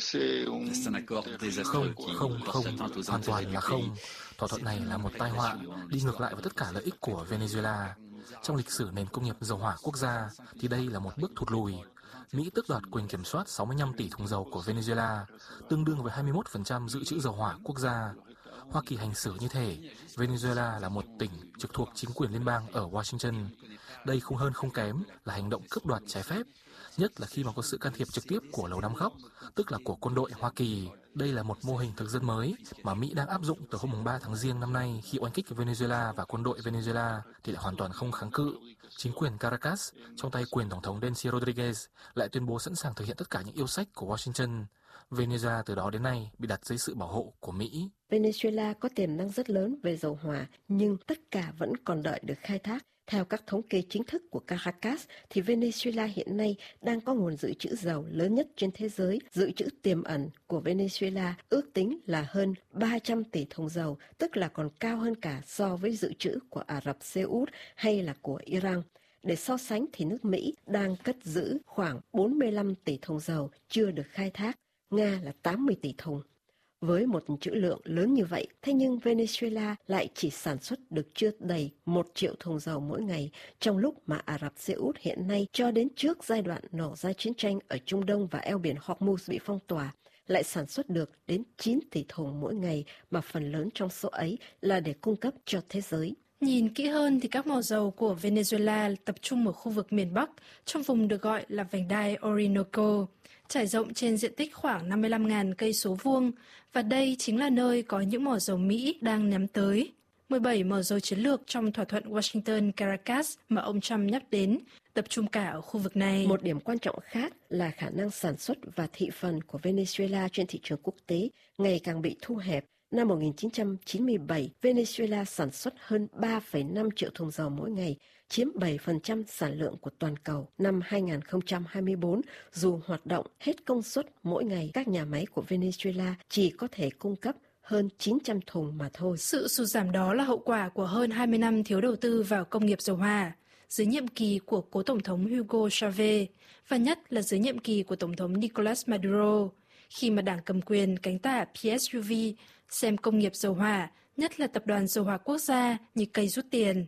C'est un accord désastreux. Không, hoàn toàn là không. Thỏa thuận này là một tai họa, đi ngược lại với tất cả lợi ích của Venezuela. Trong lịch sử nền công nghiệp dầu hỏa quốc gia thì đây là một bước thụt lùi. Mỹ tước đoạt quyền kiểm soát 65 tỷ thùng dầu của Venezuela, tương đương với 21% dự trữ dầu hỏa quốc gia. Hoa Kỳ hành xử như thể Venezuela là một tỉnh trực thuộc chính quyền liên bang ở Washington. Đây không hơn không kém là hành động cướp đoạt trái phép, nhất là khi mà có sự can thiệp trực tiếp của Lầu Năm Góc, tức là của quân đội Hoa Kỳ. Đây là một mô hình thực dân mới mà Mỹ đang áp dụng từ hôm 3 tháng Giêng năm nay khi oanh kích Venezuela, và quân đội Venezuela thì lại hoàn toàn không kháng cự. Chính quyền Caracas, trong tay quyền Tổng thống Delcy Rodriguez, lại tuyên bố sẵn sàng thực hiện tất cả những yêu sách của Washington. Venezuela từ đó đến nay bị đặt dưới sự bảo hộ của Mỹ. Venezuela có tiềm năng rất lớn về dầu hỏa, nhưng tất cả vẫn còn đợi được khai thác. Theo các thống kê chính thức của Caracas, thì Venezuela hiện nay đang có nguồn dự trữ dầu lớn nhất trên thế giới. Dự trữ tiềm ẩn của Venezuela ước tính là hơn 300 tỷ thùng dầu, tức là còn cao hơn cả so với dự trữ của Ả Rập Xê Út hay là của Iran. Để so sánh thì nước Mỹ đang cất giữ khoảng 45 tỷ thùng dầu chưa được khai thác, Nga là 80 tỷ thùng. Với một trữ lượng lớn như vậy, thế nhưng Venezuela lại chỉ sản xuất được chưa đầy 1 triệu thùng dầu mỗi ngày, trong lúc mà Ả Rập Xê Út hiện nay cho đến trước giai đoạn nổ ra chiến tranh ở Trung Đông và eo biển Hormuz bị phong tỏa, lại sản xuất được đến 9 tỷ thùng mỗi ngày, mà phần lớn trong số ấy là để cung cấp cho thế giới. Nhìn kỹ hơn thì các mỏ dầu của Venezuela tập trung ở khu vực miền Bắc, trong vùng được gọi là vành đai Orinoco, trải rộng trên diện tích khoảng 55.000 cây số vuông, và đây chính là nơi có những mỏ dầu Mỹ đang nhắm tới. 17 mỏ dầu chiến lược trong thỏa thuận Washington-Caracas mà ông Trump nhắc đến tập trung cả ở khu vực này. Một điểm quan trọng khác là khả năng sản xuất và thị phần của Venezuela trên thị trường quốc tế ngày càng bị thu hẹp. Năm 1997, Venezuela sản xuất hơn 3,5 triệu thùng dầu mỗi ngày, chiếm 7% sản lượng của toàn cầu. Năm 2024, dù hoạt động hết công suất mỗi ngày, các nhà máy của Venezuela chỉ có thể cung cấp hơn 900 thùng mà thôi. Sự sụt giảm đó là hậu quả của hơn 20 năm thiếu đầu tư vào công nghiệp dầu hỏa, dưới nhiệm kỳ của cố Tổng thống Hugo Chavez, và nhất là dưới nhiệm kỳ của Tổng thống Nicolas Maduro, khi mà đảng cầm quyền cánh tả PSUV xem công nghiệp dầu hỏa, nhất là tập đoàn dầu hỏa quốc gia, như cây rút tiền.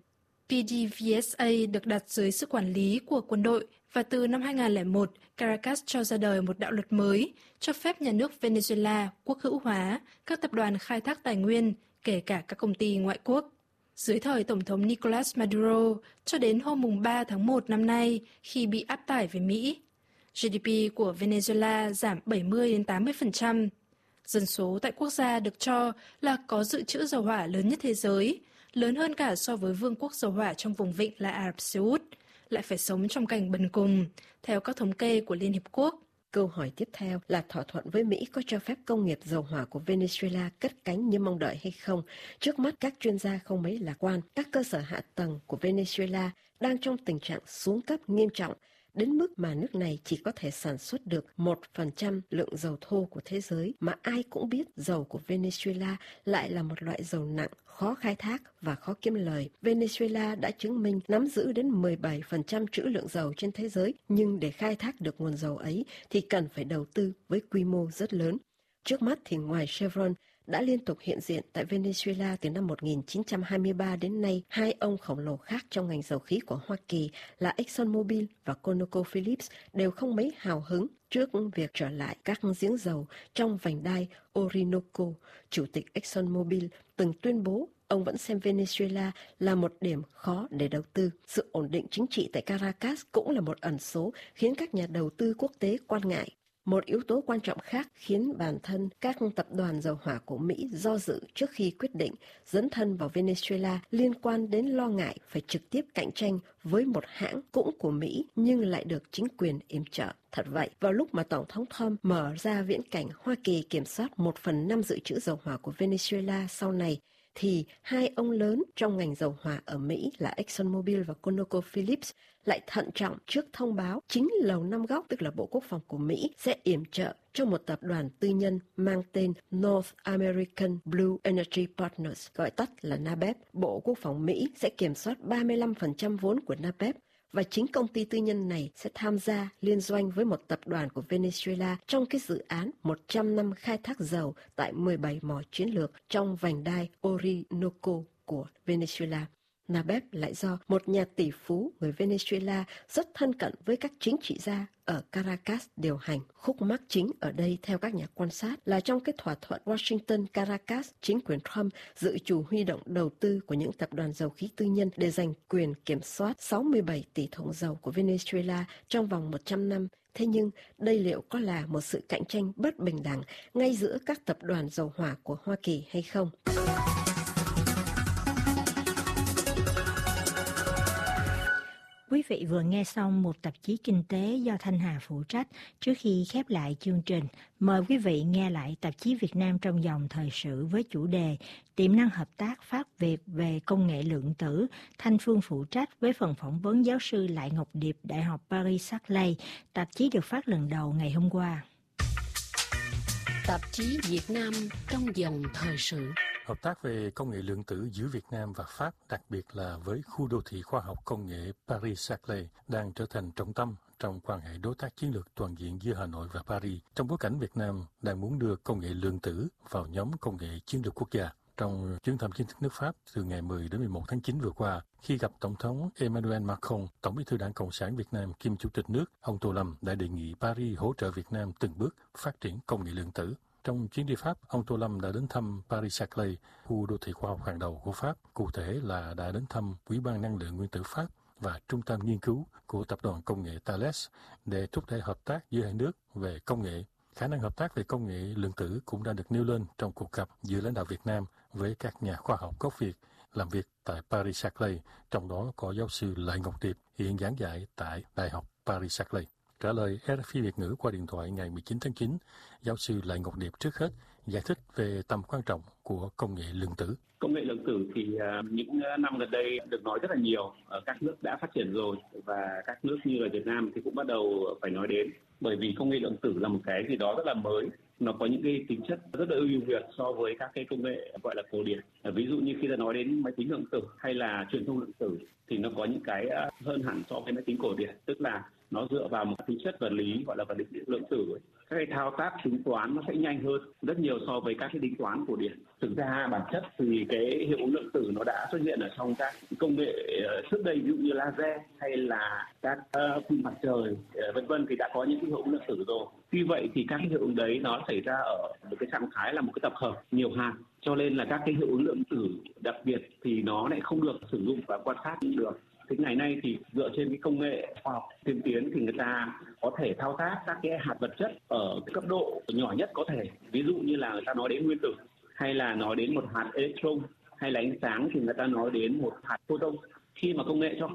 PDVSA được đặt dưới sự quản lý của quân đội, và từ năm 2001, Caracas cho ra đời một đạo luật mới cho phép nhà nước Venezuela quốc hữu hóa các tập đoàn khai thác tài nguyên, kể cả các công ty ngoại quốc. Dưới thời Tổng thống Nicolas Maduro, cho đến hôm 3 tháng 1 năm nay, khi bị áp tải về Mỹ, GDP của Venezuela giảm 70-80%. Dân số tại quốc gia được cho là có dự trữ dầu hỏa lớn nhất thế giới, lớn hơn cả so với vương quốc dầu hỏa trong vùng vịnh là Ả Rập Xê Út, lại phải sống trong cảnh bần cùng, theo các thống kê của Liên Hiệp Quốc. Câu hỏi tiếp theo là thỏa thuận với Mỹ có cho phép công nghiệp dầu hỏa của Venezuela cất cánh như mong đợi hay không? Trước mắt các chuyên gia không mấy lạc quan. Các cơ sở hạ tầng của Venezuela đang trong tình trạng xuống cấp nghiêm trọng, đến mức mà nước này chỉ có thể sản xuất được 1% lượng dầu thô của thế giới, mà ai cũng biết dầu của Venezuela lại là một loại dầu nặng, khó khai thác và khó kiếm lời. Venezuela đã chứng minh nắm giữ đến 17% trữ lượng dầu trên thế giới, nhưng để khai thác được nguồn dầu ấy thì cần phải đầu tư với quy mô rất lớn. Trước mắt thì ngoài Chevron đã liên tục hiện diện tại Venezuela từ năm 1923 đến nay, hai ông khổng lồ khác trong ngành dầu khí của Hoa Kỳ là ExxonMobil và ConocoPhillips đều không mấy hào hứng trước việc trở lại các giếng dầu trong vành đai Orinoco. Chủ tịch ExxonMobil từng tuyên bố ông vẫn xem Venezuela là một điểm khó để đầu tư. Sự ổn định chính trị tại Caracas cũng là một ẩn số khiến các nhà đầu tư quốc tế quan ngại. Một yếu tố quan trọng khác khiến bản thân các tập đoàn dầu hỏa của Mỹ do dự trước khi quyết định dấn thân vào Venezuela liên quan đến lo ngại phải trực tiếp cạnh tranh với một hãng cũng của Mỹ nhưng lại được chính quyền yểm trợ. Thật vậy, vào lúc mà Tổng thống Trump mở ra viễn cảnh Hoa Kỳ kiểm soát 1/5 dự trữ dầu hỏa của Venezuela sau này, thì hai ông lớn trong ngành dầu hỏa ở Mỹ là ExxonMobil và ConocoPhillips lại thận trọng trước thông báo chính Lầu Năm Góc, tức là Bộ Quốc phòng của Mỹ, sẽ yểm trợ cho một tập đoàn tư nhân mang tên North American Blue Energy Partners, gọi tắt là NABEP. Bộ Quốc phòng Mỹ sẽ kiểm soát 35% vốn của NABEP, và chính công ty tư nhân này sẽ tham gia liên doanh với một tập đoàn của Venezuela trong cái dự án 100 năm khai thác dầu tại 17 mỏ chiến lược trong vành đai Orinoco của Venezuela. NABEP lại do một nhà tỷ phú người Venezuela rất thân cận với các chính trị gia ở Caracas điều hành. Khúc mắc chính ở đây theo các nhà quan sát là trong cái thỏa thuận Washington-Caracas, chính quyền Trump dự trù huy động đầu tư của những tập đoàn dầu khí tư nhân để giành quyền kiểm soát 67 tỷ thùng dầu của Venezuela trong vòng 100 năm. Thế nhưng đây liệu có là một sự cạnh tranh bất bình đẳng ngay giữa các tập đoàn dầu hỏa của Hoa Kỳ hay không? Quý vị vừa nghe xong một tạp chí kinh tế do Thanh Hà phụ trách. Trước khi khép lại chương trình, mời quý vị nghe lại tạp chí Việt Nam trong dòng thời sự với chủ đề Tiềm năng hợp tác Pháp-Việt về công nghệ lượng tử. Thanh Phương phụ trách với phần phỏng vấn giáo sư Lại Ngọc Điệp, Đại học Paris-Saclay. Tạp chí được phát lần đầu ngày hôm qua. Tạp chí Việt Nam trong dòng thời sự. Hợp tác về công nghệ lượng tử giữa Việt Nam và Pháp, đặc biệt là với khu đô thị khoa học công nghệ Paris-Saclay, đang trở thành trọng tâm trong quan hệ đối tác chiến lược toàn diện giữa Hà Nội và Paris, trong bối cảnh Việt Nam đang muốn đưa công nghệ lượng tử vào nhóm công nghệ chiến lược quốc gia. Trong chuyến thăm chính thức nước Pháp từ ngày 10 đến 11 tháng 9 vừa qua, khi gặp Tổng thống Emmanuel Macron, Tổng bí thư Đảng Cộng sản Việt Nam kiêm Chủ tịch nước, ông Tô Lâm đã đề nghị Paris hỗ trợ Việt Nam từng bước phát triển công nghệ lượng tử. Trong chuyến đi Pháp, ông Tô Lâm đã đến thăm Paris-Saclay, khu đô thị khoa học hàng đầu của Pháp. Cụ thể là đã đến thăm Ủy ban Năng lượng Nguyên tử Pháp và Trung tâm Nghiên cứu của Tập đoàn Công nghệ Thales để thúc đẩy hợp tác giữa hai nước về công nghệ. Khả năng hợp tác về công nghệ lượng tử cũng đã được nêu lên trong cuộc gặp giữa lãnh đạo Việt Nam với các nhà khoa học gốc Việt làm việc tại Paris-Saclay, trong đó có giáo sư Lại Ngọc Điệp, hiện giảng dạy tại Đại học Paris-Saclay. Trả lời RFI Việt ngữ qua điện thoại ngày 19 tháng 9, giáo sư Lại Ngọc Điệp trước hết giải thích về tầm quan trọng của công nghệ lượng tử. Công nghệ lượng tử thì những năm gần đây được nói rất là nhiều. Các nước đã phát triển rồi và các nước như là Việt Nam thì cũng bắt đầu phải nói đến. Bởi vì công nghệ lượng tử là một cái gì đó rất là mới. Nó có những cái tính chất rất là ưu việt so với các cái công nghệ gọi là cổ điển. Ví dụ như khi ta nói đến máy tính lượng tử hay là truyền thông lượng tử thì nó có những cái hơn hẳn so với máy tính cổ điển, tức là nó dựa vào một tính chất vật lý gọi là vật lý lượng tử. Các cái thao tác tính toán nó sẽ nhanh hơn rất nhiều so với các cái tính toán cổ điển. Thực ra bản chất thì cái hiệu ứng lượng tử nó đã xuất hiện ở trong các công nghệ trước đây, ví dụ như laser hay là các pin mặt trời vân vân, thì đã có những cái hiệu ứng lượng tử rồi. Tuy vậy thì các cái hiệu ứng đấy nó xảy ra ở một cái trạng thái là một cái tập hợp nhiều hạt, cho nên là các cái hiệu ứng lượng tử đặc biệt thì nó lại không được sử dụng và quan sát được. Thế ngày nay thì dựa trên cái công nghệ khoa học tiên tiến thì người ta có thể thao tác các cái hạt vật chất ở cái cấp độ nhỏ nhất có thể. Ví dụ như là người ta nói đến nguyên tử, hay là nói đến một hạt electron, hay là ánh sáng thì người ta nói đến một hạt photon. Khi mà công nghệ cho phép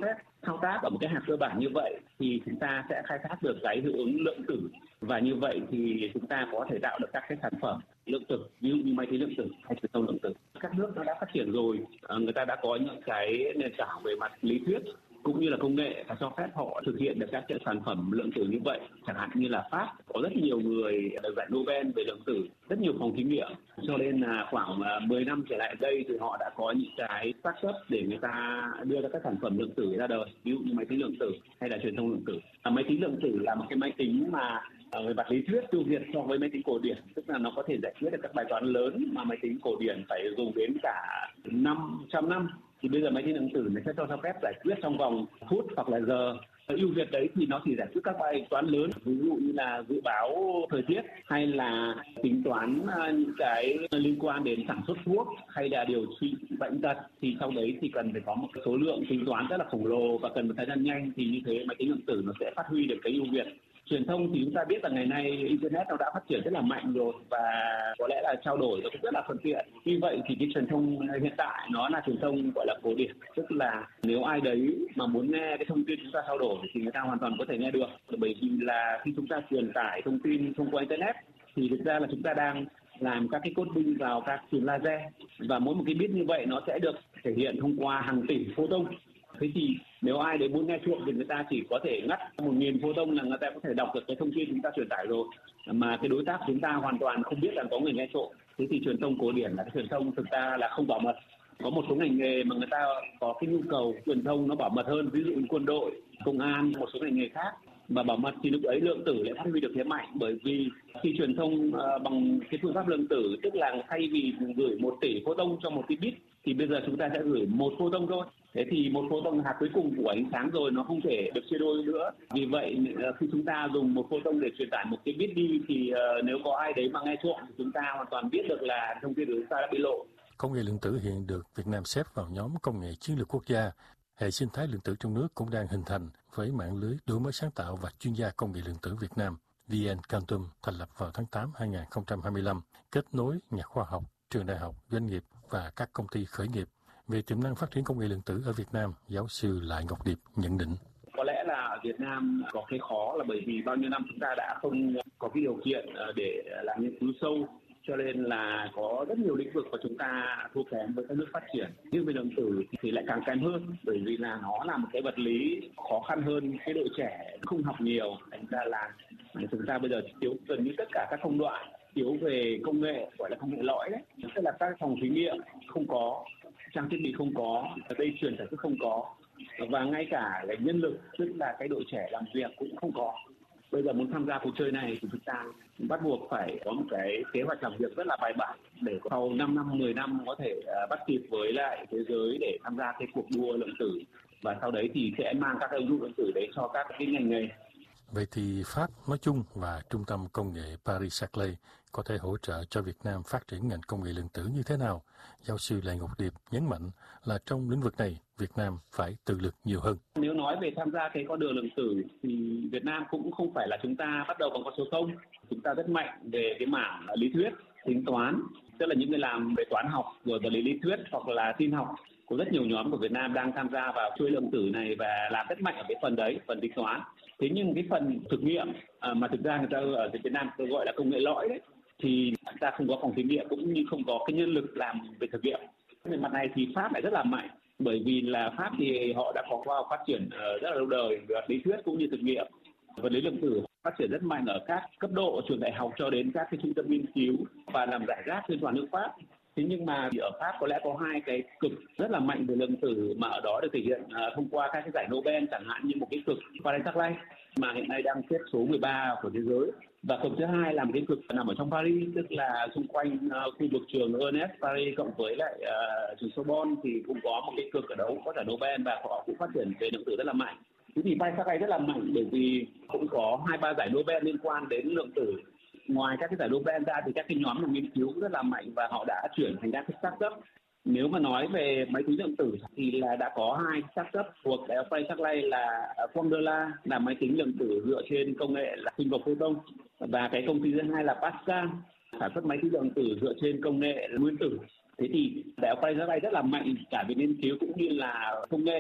thao tác ở một cái hạt cơ bản như vậy thì chúng ta sẽ khai thác được cái hiệu ứng lượng tử, và như vậy thì chúng ta có thể tạo được các cái sản phẩm lượng tử, ví dụ như máy tính lượng tử hay truyền thông lượng tử. Các nước nó đã phát triển rồi, người ta đã có những cái nền tảng về mặt lý thuyết cũng như là công nghệ và cho phép họ thực hiện được các cái sản phẩm lượng tử như vậy. Chẳng hạn như là Pháp có rất nhiều người được giải Nobel về lượng tử, rất nhiều phòng thí nghiệm, cho nên là khoảng 10 năm trở lại đây thì họ đã có những cái startup để người ta đưa ra các sản phẩm lượng tử ra đời, ví dụ như máy tính lượng tử hay là truyền thông lượng tử. Máy tính lượng tử là một cái máy tính mà về mặt lý thuyết ưu việt so với máy tính cổ điển, tức là nó có thể giải quyết được các bài toán lớn mà máy tính cổ điển phải dùng đến cả 500 năm. Thì bây giờ máy tính lượng tử này sẽ cho phép giải quyết trong vòng phút hoặc là giờ. Ưu việt đấy thì nó chỉ giải quyết các bài toán lớn, ví dụ như là dự báo thời tiết hay là tính toán những cái liên quan đến sản xuất thuốc hay là điều trị bệnh tật, thì sau đấy thì cần phải có một số lượng tính toán rất là khổng lồ và cần một thời gian nhanh, thì như thế máy tính lượng tử nó sẽ phát huy được cái ưu việt. Truyền thông thì chúng ta biết là ngày nay Internet nó đã phát triển rất là mạnh rồi và có lẽ là trao đổi nó cũng rất là thuận tiện. Vì vậy thì cái truyền thông hiện tại nó là truyền thông gọi là cổ điển, tức là nếu ai đấy mà muốn nghe cái thông tin chúng ta trao đổi thì người ta hoàn toàn có thể nghe được. Bởi vì là khi chúng ta truyền tải thông tin thông qua Internet thì thực ra là chúng ta đang làm các cái coding vào các truyền laser, và mỗi một cái bit như vậy nó sẽ được thể hiện thông qua hàng tỷ photon. Thế thì nếu ai đấy muốn nghe chuộng thì người ta chỉ có thể ngắt 1.000 photon là người ta có thể đọc được cái thông tin chúng ta truyền tải rồi, mà cái đối tác chúng ta hoàn toàn không biết là có người nghe trộm. Thế thì truyền thông cổ điển là cái truyền thông thực ra là không bảo mật. Có một số ngành nghề mà người ta có cái nhu cầu truyền thông nó bảo mật hơn, ví dụ như quân đội, công an, một số ngành nghề khác mà bảo mật, thì lúc ấy lượng tử lại phát huy được thế mạnh. Bởi vì khi truyền thông bằng cái phương pháp lượng tử, tức là thay vì gửi 1 tỷ photon cho một cái bit thì bây giờ chúng ta sẽ gửi 1 photon thôi. Thế thì 1 photon hạt cuối cùng của ánh sáng rồi, nó không thể được chia đôi nữa. Vì vậy khi chúng ta dùng 1 photon để truyền tải một cái bit đi thì nếu có ai đấy mà nghe trộm thì chúng ta hoàn toàn biết được là thông tin của chúng ta đã bị lộ. Công nghệ lượng tử hiện được Việt Nam xếp vào nhóm công nghệ chiến lược quốc gia. Hệ sinh thái lượng tử trong nước cũng đang hình thành với mạng lưới đổi mới sáng tạo và chuyên gia công nghệ lượng tử Việt Nam VN Quantum thành lập vào tháng 8 2025, kết nối nhà khoa học, trường đại học, doanh nghiệp và các công ty khởi nghiệp. Về tiềm năng phát triển công nghệ lượng tử ở Việt Nam, giáo sư Lại Ngọc Điệp nhận định. Có lẽ là ở Việt Nam có cái khó là bởi vì bao nhiêu năm chúng ta đã không có cái điều kiện để làm nghiên cứu sâu, cho nên là có rất nhiều lĩnh vực mà chúng ta thua kém với các nước phát triển. Nhưng về lượng tử thì lại càng kém hơn, bởi vì là nó là một cái vật lý khó khăn hơn, cái đội trẻ không học nhiều, thành ra là chúng ta bây giờ thiếu gần như tất cả các công đoạn, thiếu về công nghệ, gọi là công nghệ lõi đấy, tức là các phòng thí nghiệm không có, trang thiết bị không có, dây chuyền sản xuất không có, và ngay cả cái nhân lực, tức là cái đội trẻ làm việc cũng không có. Bây giờ muốn tham gia cuộc chơi này thì chúng ta bắt buộc phải có một cái kế hoạch làm việc rất là bài bản để sau 5 năm, 10 năm có thể bắt kịp với lại thế giới để tham gia cái cuộc đua lượng tử, và sau đấy thì sẽ mang các ứng dụng lượng tử đấy cho các cái ngành nghề. Vậy thì Pháp nói chung và Trung tâm Công nghệ Paris-Saclay có thể hỗ trợ cho Việt Nam phát triển ngành công nghệ lượng tử như thế nào? Giáo sư Lại Ngọc Điệp nhấn mạnh là trong lĩnh vực này, Việt Nam phải tự lực nhiều hơn. Nếu nói về tham gia cái con đường lượng tử thì Việt Nam cũng không phải là chúng ta bắt đầu bằng con số 0. Chúng ta rất mạnh về cái mảng lý thuyết, tính toán, tức là những người làm về toán học rồi vật lý lý thuyết hoặc là tin học. Có rất nhiều nhóm của Việt Nam đang tham gia vào chuỗi lượng tử này và làm rất mạnh ở cái phần đấy, phần tính toán. Thế nhưng cái phần thực nghiệm mà thực ra người ta ở Việt Nam tôi gọi là công nghệ lõi đấy, thì chúng ta không có phòng thí nghiệm cũng như không có cái nhân lực làm về thực nghiệm. Về mặt này thì Pháp lại rất là mạnh, bởi vì là Pháp thì họ đã có khoa học phát triển rất là lâu đời về lý thuyết cũng như thực nghiệm. Vật lý lượng tử phát triển rất mạnh ở các cấp độ trường đại học cho đến các cái trung tâm nghiên cứu và làm rải rác trên toàn nước Pháp. Thế nhưng mà ở Pháp có lẽ có hai cái cực rất là mạnh về lượng tử mà ở đó được thể hiện thông qua các cái giải Nobel, chẳng hạn như một cái cực Paris-Saclay mà hiện nay đang xếp số 13 của thế giới. Và cực thứ hai là một cái cực nằm ở trong Paris, tức là xung quanh khu vực trường ENS Paris cộng với lại trường Sorbonne thì cũng có một cái cực ở đó có giải Nobel và họ cũng phát triển về lượng tử rất là mạnh. Thế thì Paris-Saclay rất là mạnh bởi vì cũng có 2-3 giải Nobel liên quan đến lượng tử. Ngoài các cái giải Nobel ra thì các cái nhóm làm nghiên cứu rất là mạnh và họ đã chuyển thành các cái startup. Nếu mà nói về máy tính lượng tử thì là đã có 2 startup thuộc đại học Paris-Saclay là Quandela là máy tính lượng tử dựa trên công nghệ là sinh vật photon, và cái công ty thứ hai là Pascal sản xuất máy tính lượng tử dựa trên công nghệ là nguyên tử. Thế thì đại học Paris-Saclay rất là mạnh cả về nghiên cứu cũng như là công nghệ.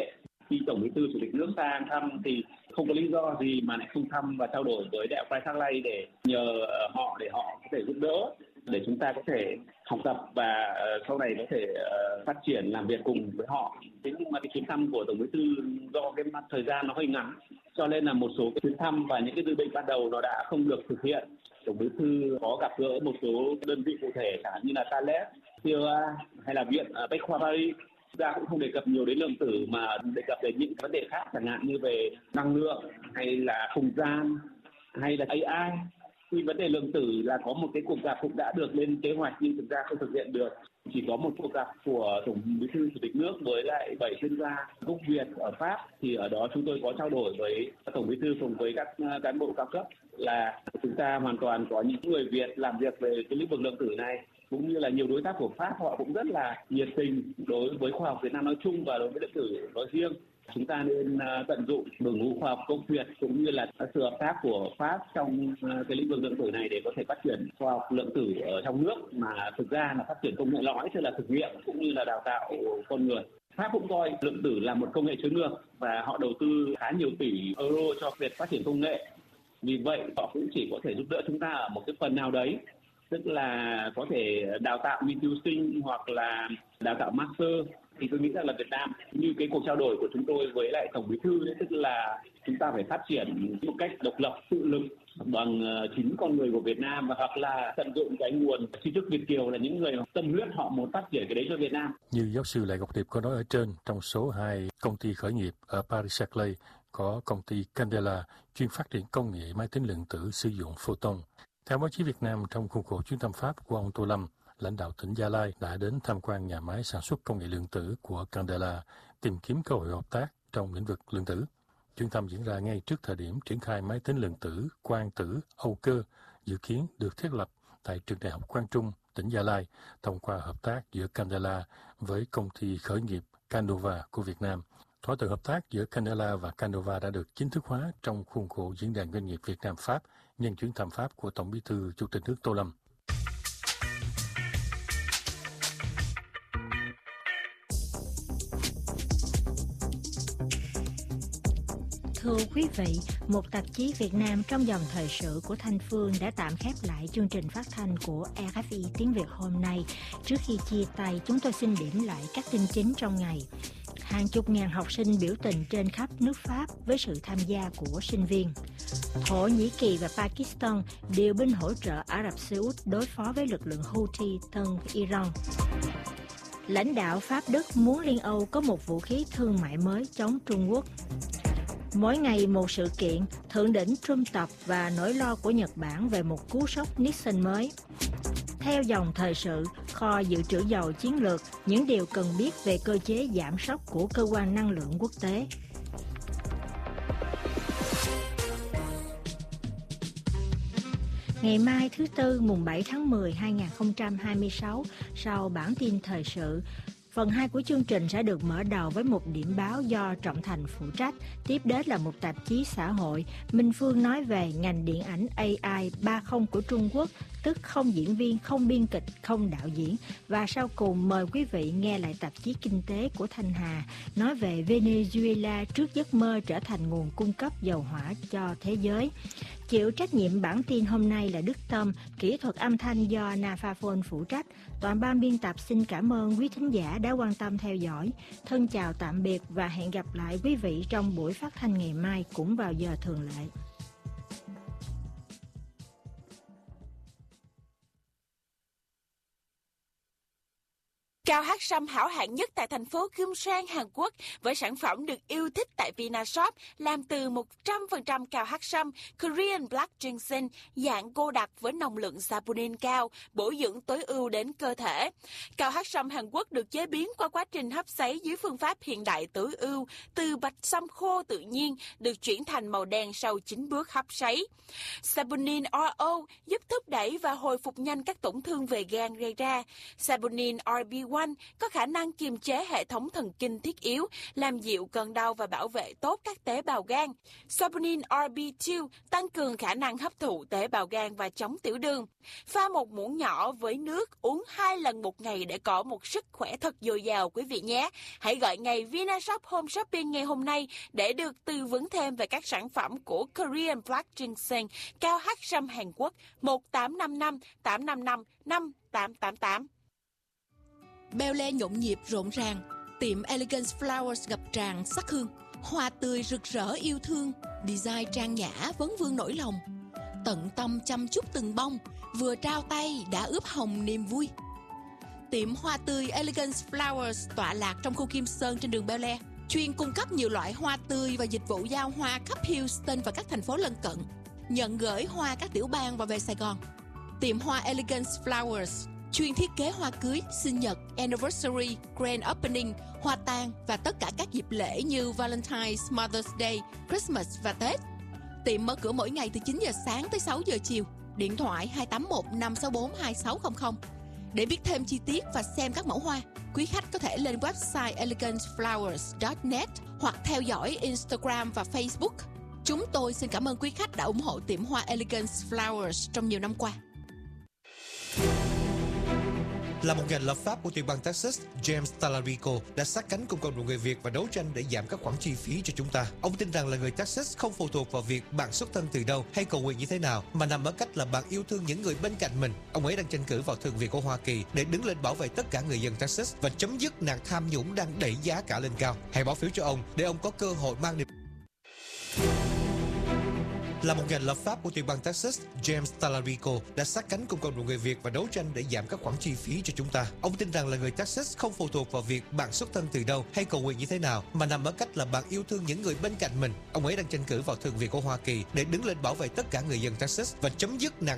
Khi Tổng Bí thư Chủ tịch nước sang thăm thì không có lý do gì mà lại không thăm và trao đổi với Đại học Prai-Sac-Lay để nhờ họ để họ có thể giúp đỡ, để chúng ta có thể học tập và sau này có thể phát triển làm việc cùng với họ. Thế nhưng mà cái chuyến thăm của Tổng Bí thư do cái thời gian nó hơi ngắn, cho nên là một số cái chuyến thăm và những cái dự định ban đầu nó đã không được thực hiện. Tổng Bí thư có gặp gỡ một số đơn vị cụ thể chẳng hạn như là Thales, CEA hay là Viện Bách khoa Paris. Chúng ta cũng không đề cập nhiều đến lượng tử mà đề cập đến những vấn đề khác chẳng hạn như về năng lượng hay là không gian hay là AI. Thì vấn đề lượng tử là có một cái cuộc gặp cũng đã được lên kế hoạch nhưng thực ra không thực hiện được. Chỉ có một cuộc gặp của Tổng Bí thư Chủ tịch nước với lại 7 chuyên gia gốc Việt ở Pháp, thì ở đó chúng tôi có trao đổi với Tổng Bí thư cùng với các cán bộ cao cấp là chúng ta hoàn toàn có những người Việt làm việc về cái lĩnh vực lượng tử này, cũng như là nhiều đối tác của Pháp họ cũng rất là nhiệt tình đối với khoa học Việt Nam nói chung và đối với lượng tử nói riêng. Chúng ta nên tận dụng đội ngũ khoa học gốc Việt cũng như là sự hợp tác của Pháp trong cái lĩnh vực lượng tử này để có thể phát triển khoa học lượng tử ở trong nước, mà thực ra là phát triển công nghệ lõi, tức là thực nghiệm cũng như là đào tạo con người. Pháp cũng coi lượng tử là một công nghệ chiến lược và họ đầu tư khá nhiều tỷ euro cho việc phát triển công nghệ. Vì vậy họ cũng chỉ có thể giúp đỡ chúng ta ở một cái phần nào đấy, tức là có thể đào tạo nghiên cứu sinh hoặc là đào tạo master. Thì tôi nghĩ rằng là Việt Nam như cái cuộc trao đổi của chúng tôi với lại Tổng Bí thư đấy, tức là chúng ta phải phát triển một cách độc lập, tự lực bằng chính con người của Việt Nam, và hoặc là tận dụng cái nguồn trí thức Việt kiều là những người tâm huyết họ muốn phát triển cái đấy cho Việt Nam. Như giáo sư Lại Ngọc Điệp có nói ở trên, trong số 2 công ty khởi nghiệp ở Paris-Saclay có công ty Candela chuyên phát triển công nghệ máy tính lượng tử sử dụng photon. Theo báo chí Việt Nam, trong khuôn khổ chuyến thăm Pháp của ông Tô Lâm, lãnh đạo tỉnh Gia Lai đã đến tham quan nhà máy sản xuất công nghệ lượng tử của Candela, tìm kiếm cơ hội hợp tác trong lĩnh vực lượng tử. Chuyến thăm diễn ra ngay trước thời điểm triển khai máy tính lượng tử quang tử Âu Cơ dự kiến được thiết lập tại trường Đại học Quang Trung, tỉnh Gia Lai, thông qua hợp tác giữa Candela với công ty khởi nghiệp Canova của Việt Nam. Thỏa thuận hợp tác giữa Candela và Canova đã được chính thức hóa trong khuôn khổ diễn đàn doanh nghiệp Việt Nam Pháp nhân chuyến thăm Pháp của Tổng Bí thư Chủ tịch nước Tô Lâm. Thưa quý vị, một tạp chí Việt Nam trong dòng thời sự của Thanh Phương đã tạm khép lại chương trình phát thanh của RFI tiếng Việt hôm nay. Trước khi chia tay, chúng tôi xin điểm lại các tin chính trong ngày. Hàng chục ngàn học sinh biểu tình trên khắp nước Pháp với sự tham gia của sinh viên. Thổ Nhĩ Kỳ và Pakistan điều binh hỗ trợ Ả Rập Xê Út đối phó với lực lượng Houthi thân Iran. Lãnh đạo Pháp Đức muốn Liên Âu có một vũ khí thương mại mới chống Trung Quốc. Mỗi ngày một sự kiện, thượng đỉnh Trump tập và nỗi lo của Nhật Bản về một cú sốc Nixon mới. Theo dòng thời sự, kho dự trữ dầu chiến lược, những điều cần biết về cơ chế giảm sốc của cơ quan năng lượng quốc tế. Ngày mai thứ Tư mùng 7 tháng 10 2026, sau bản tin thời sự, phần 2 của chương trình sẽ được mở đầu với một điểm báo do Trọng Thành phụ trách. Tiếp đến là một tạp chí xã hội. Minh Phương nói về ngành điện ảnh AI 30 của Trung Quốc, tức không diễn viên, không biên kịch, không đạo diễn. Và sau cùng mời quý vị nghe lại tạp chí Kinh tế của Thanh Hà, nói về Venezuela trước giấc mơ trở thành nguồn cung cấp dầu hỏa cho thế giới. Chịu trách nhiệm bản tin hôm nay là Đức Tâm, kỹ thuật âm thanh do Naphafon phụ trách. Toàn ban biên tập xin cảm ơn quý thính giả đã quan tâm theo dõi. Thân chào tạm biệt và hẹn gặp lại quý vị trong buổi phát thanh ngày mai cũng vào giờ thường lệ. Cao hát sâm hảo hạng nhất tại thành phố Gyeongsang, Hàn Quốc với sản phẩm được yêu thích tại Vinashop làm từ 100% cao hát sâm Korean Black Ginseng dạng cô đặc với nồng lượng saponin cao, bổ dưỡng tối ưu đến cơ thể. Cao hát sâm Hàn Quốc được chế biến qua quá trình hấp sấy dưới phương pháp hiện đại tối ưu, từ bạch sâm khô tự nhiên được chuyển thành màu đen sau 9 bước hấp sấy. Saponin RO giúp thúc đẩy và hồi phục nhanh các tổn thương về gan gây ra. Saponin RB1 quanh, có khả năng kiềm chế hệ thống thần kinh thiết yếu, làm dịu cơn đau và bảo vệ tốt các tế bào gan. Saponin RB2 tăng cường khả năng hấp thụ tế bào gan và chống tiểu đường. Pha một muỗng nhỏ với nước, uống 2 lần một ngày để có một sức khỏe thật dồi dào quý vị nhé. Hãy gọi ngay Vinashop Home Shopping ngày hôm nay để được tư vấn thêm về các sản phẩm của Korean Black Ginseng cao H-Ram Hàn Quốc 1855 855 5888. Beo Le nhộn nhịp rộn ràng, tiệm Elegance Flowers ngập tràn sắc hương, hoa tươi rực rỡ yêu thương, design trang nhã vấn vương nỗi lòng, tận tâm chăm chút từng bông, vừa trao tay đã ướp hồng niềm vui. Tiệm hoa tươi Elegance Flowers tọa lạc trong khu Kim Sơn trên đường Beo Le, chuyên cung cấp nhiều loại hoa tươi và dịch vụ giao hoa khắp Houston và các thành phố lân cận, nhận gửi hoa các tiểu bang và về Sài Gòn. Tiệm hoa Elegance Flowers chuyên thiết kế hoa cưới, sinh nhật, anniversary, grand opening, hoa tang và tất cả các dịp lễ như Valentine's, Mother's Day, Christmas và Tết. Tiệm mở cửa mỗi ngày từ 9 giờ sáng tới 6 giờ chiều. Điện thoại 281 564 2600. Để biết thêm chi tiết và xem các mẫu hoa, quý khách có thể lên website eleganceflowers.net hoặc theo dõi Instagram và Facebook. Chúng tôi xin cảm ơn quý khách đã ủng hộ tiệm hoa Elegance Flowers trong nhiều năm qua. Là một nhà lập pháp của tiểu bang Texas, James Talarico đã sát cánh cùng cộng đồng người Việt và đấu tranh để giảm các khoản chi phí cho chúng ta. Ông tin rằng là người Texas không phụ thuộc vào việc bạn xuất thân từ đâu hay cầu nguyện như thế nào, mà nằm ở cách là bạn yêu thương những người bên cạnh mình. Ông ấy đang tranh cử vào Thượng viện của Hoa Kỳ để đứng lên bảo vệ tất cả người dân Texas và chấm dứt nạn tham nhũng đang đẩy giá cả lên cao. Hãy bỏ phiếu cho ông để ông có cơ hội mang niềm. Là một nhà lập pháp của tiểu bang Texas, James Talarico đã sát cánh cùng cộng đồng người Việt và đấu tranh để giảm các khoản chi phí cho chúng ta. Ông tin rằng là người Texas không phụ thuộc vào việc bạn xuất thân từ đâu hay cầu nguyện như thế nào, mà nằm ở cách là bạn yêu thương những người bên cạnh mình. Ông ấy đang tranh cử vào Thượng viện của Hoa Kỳ để đứng lên bảo vệ tất cả người dân Texas và chấm dứt nạn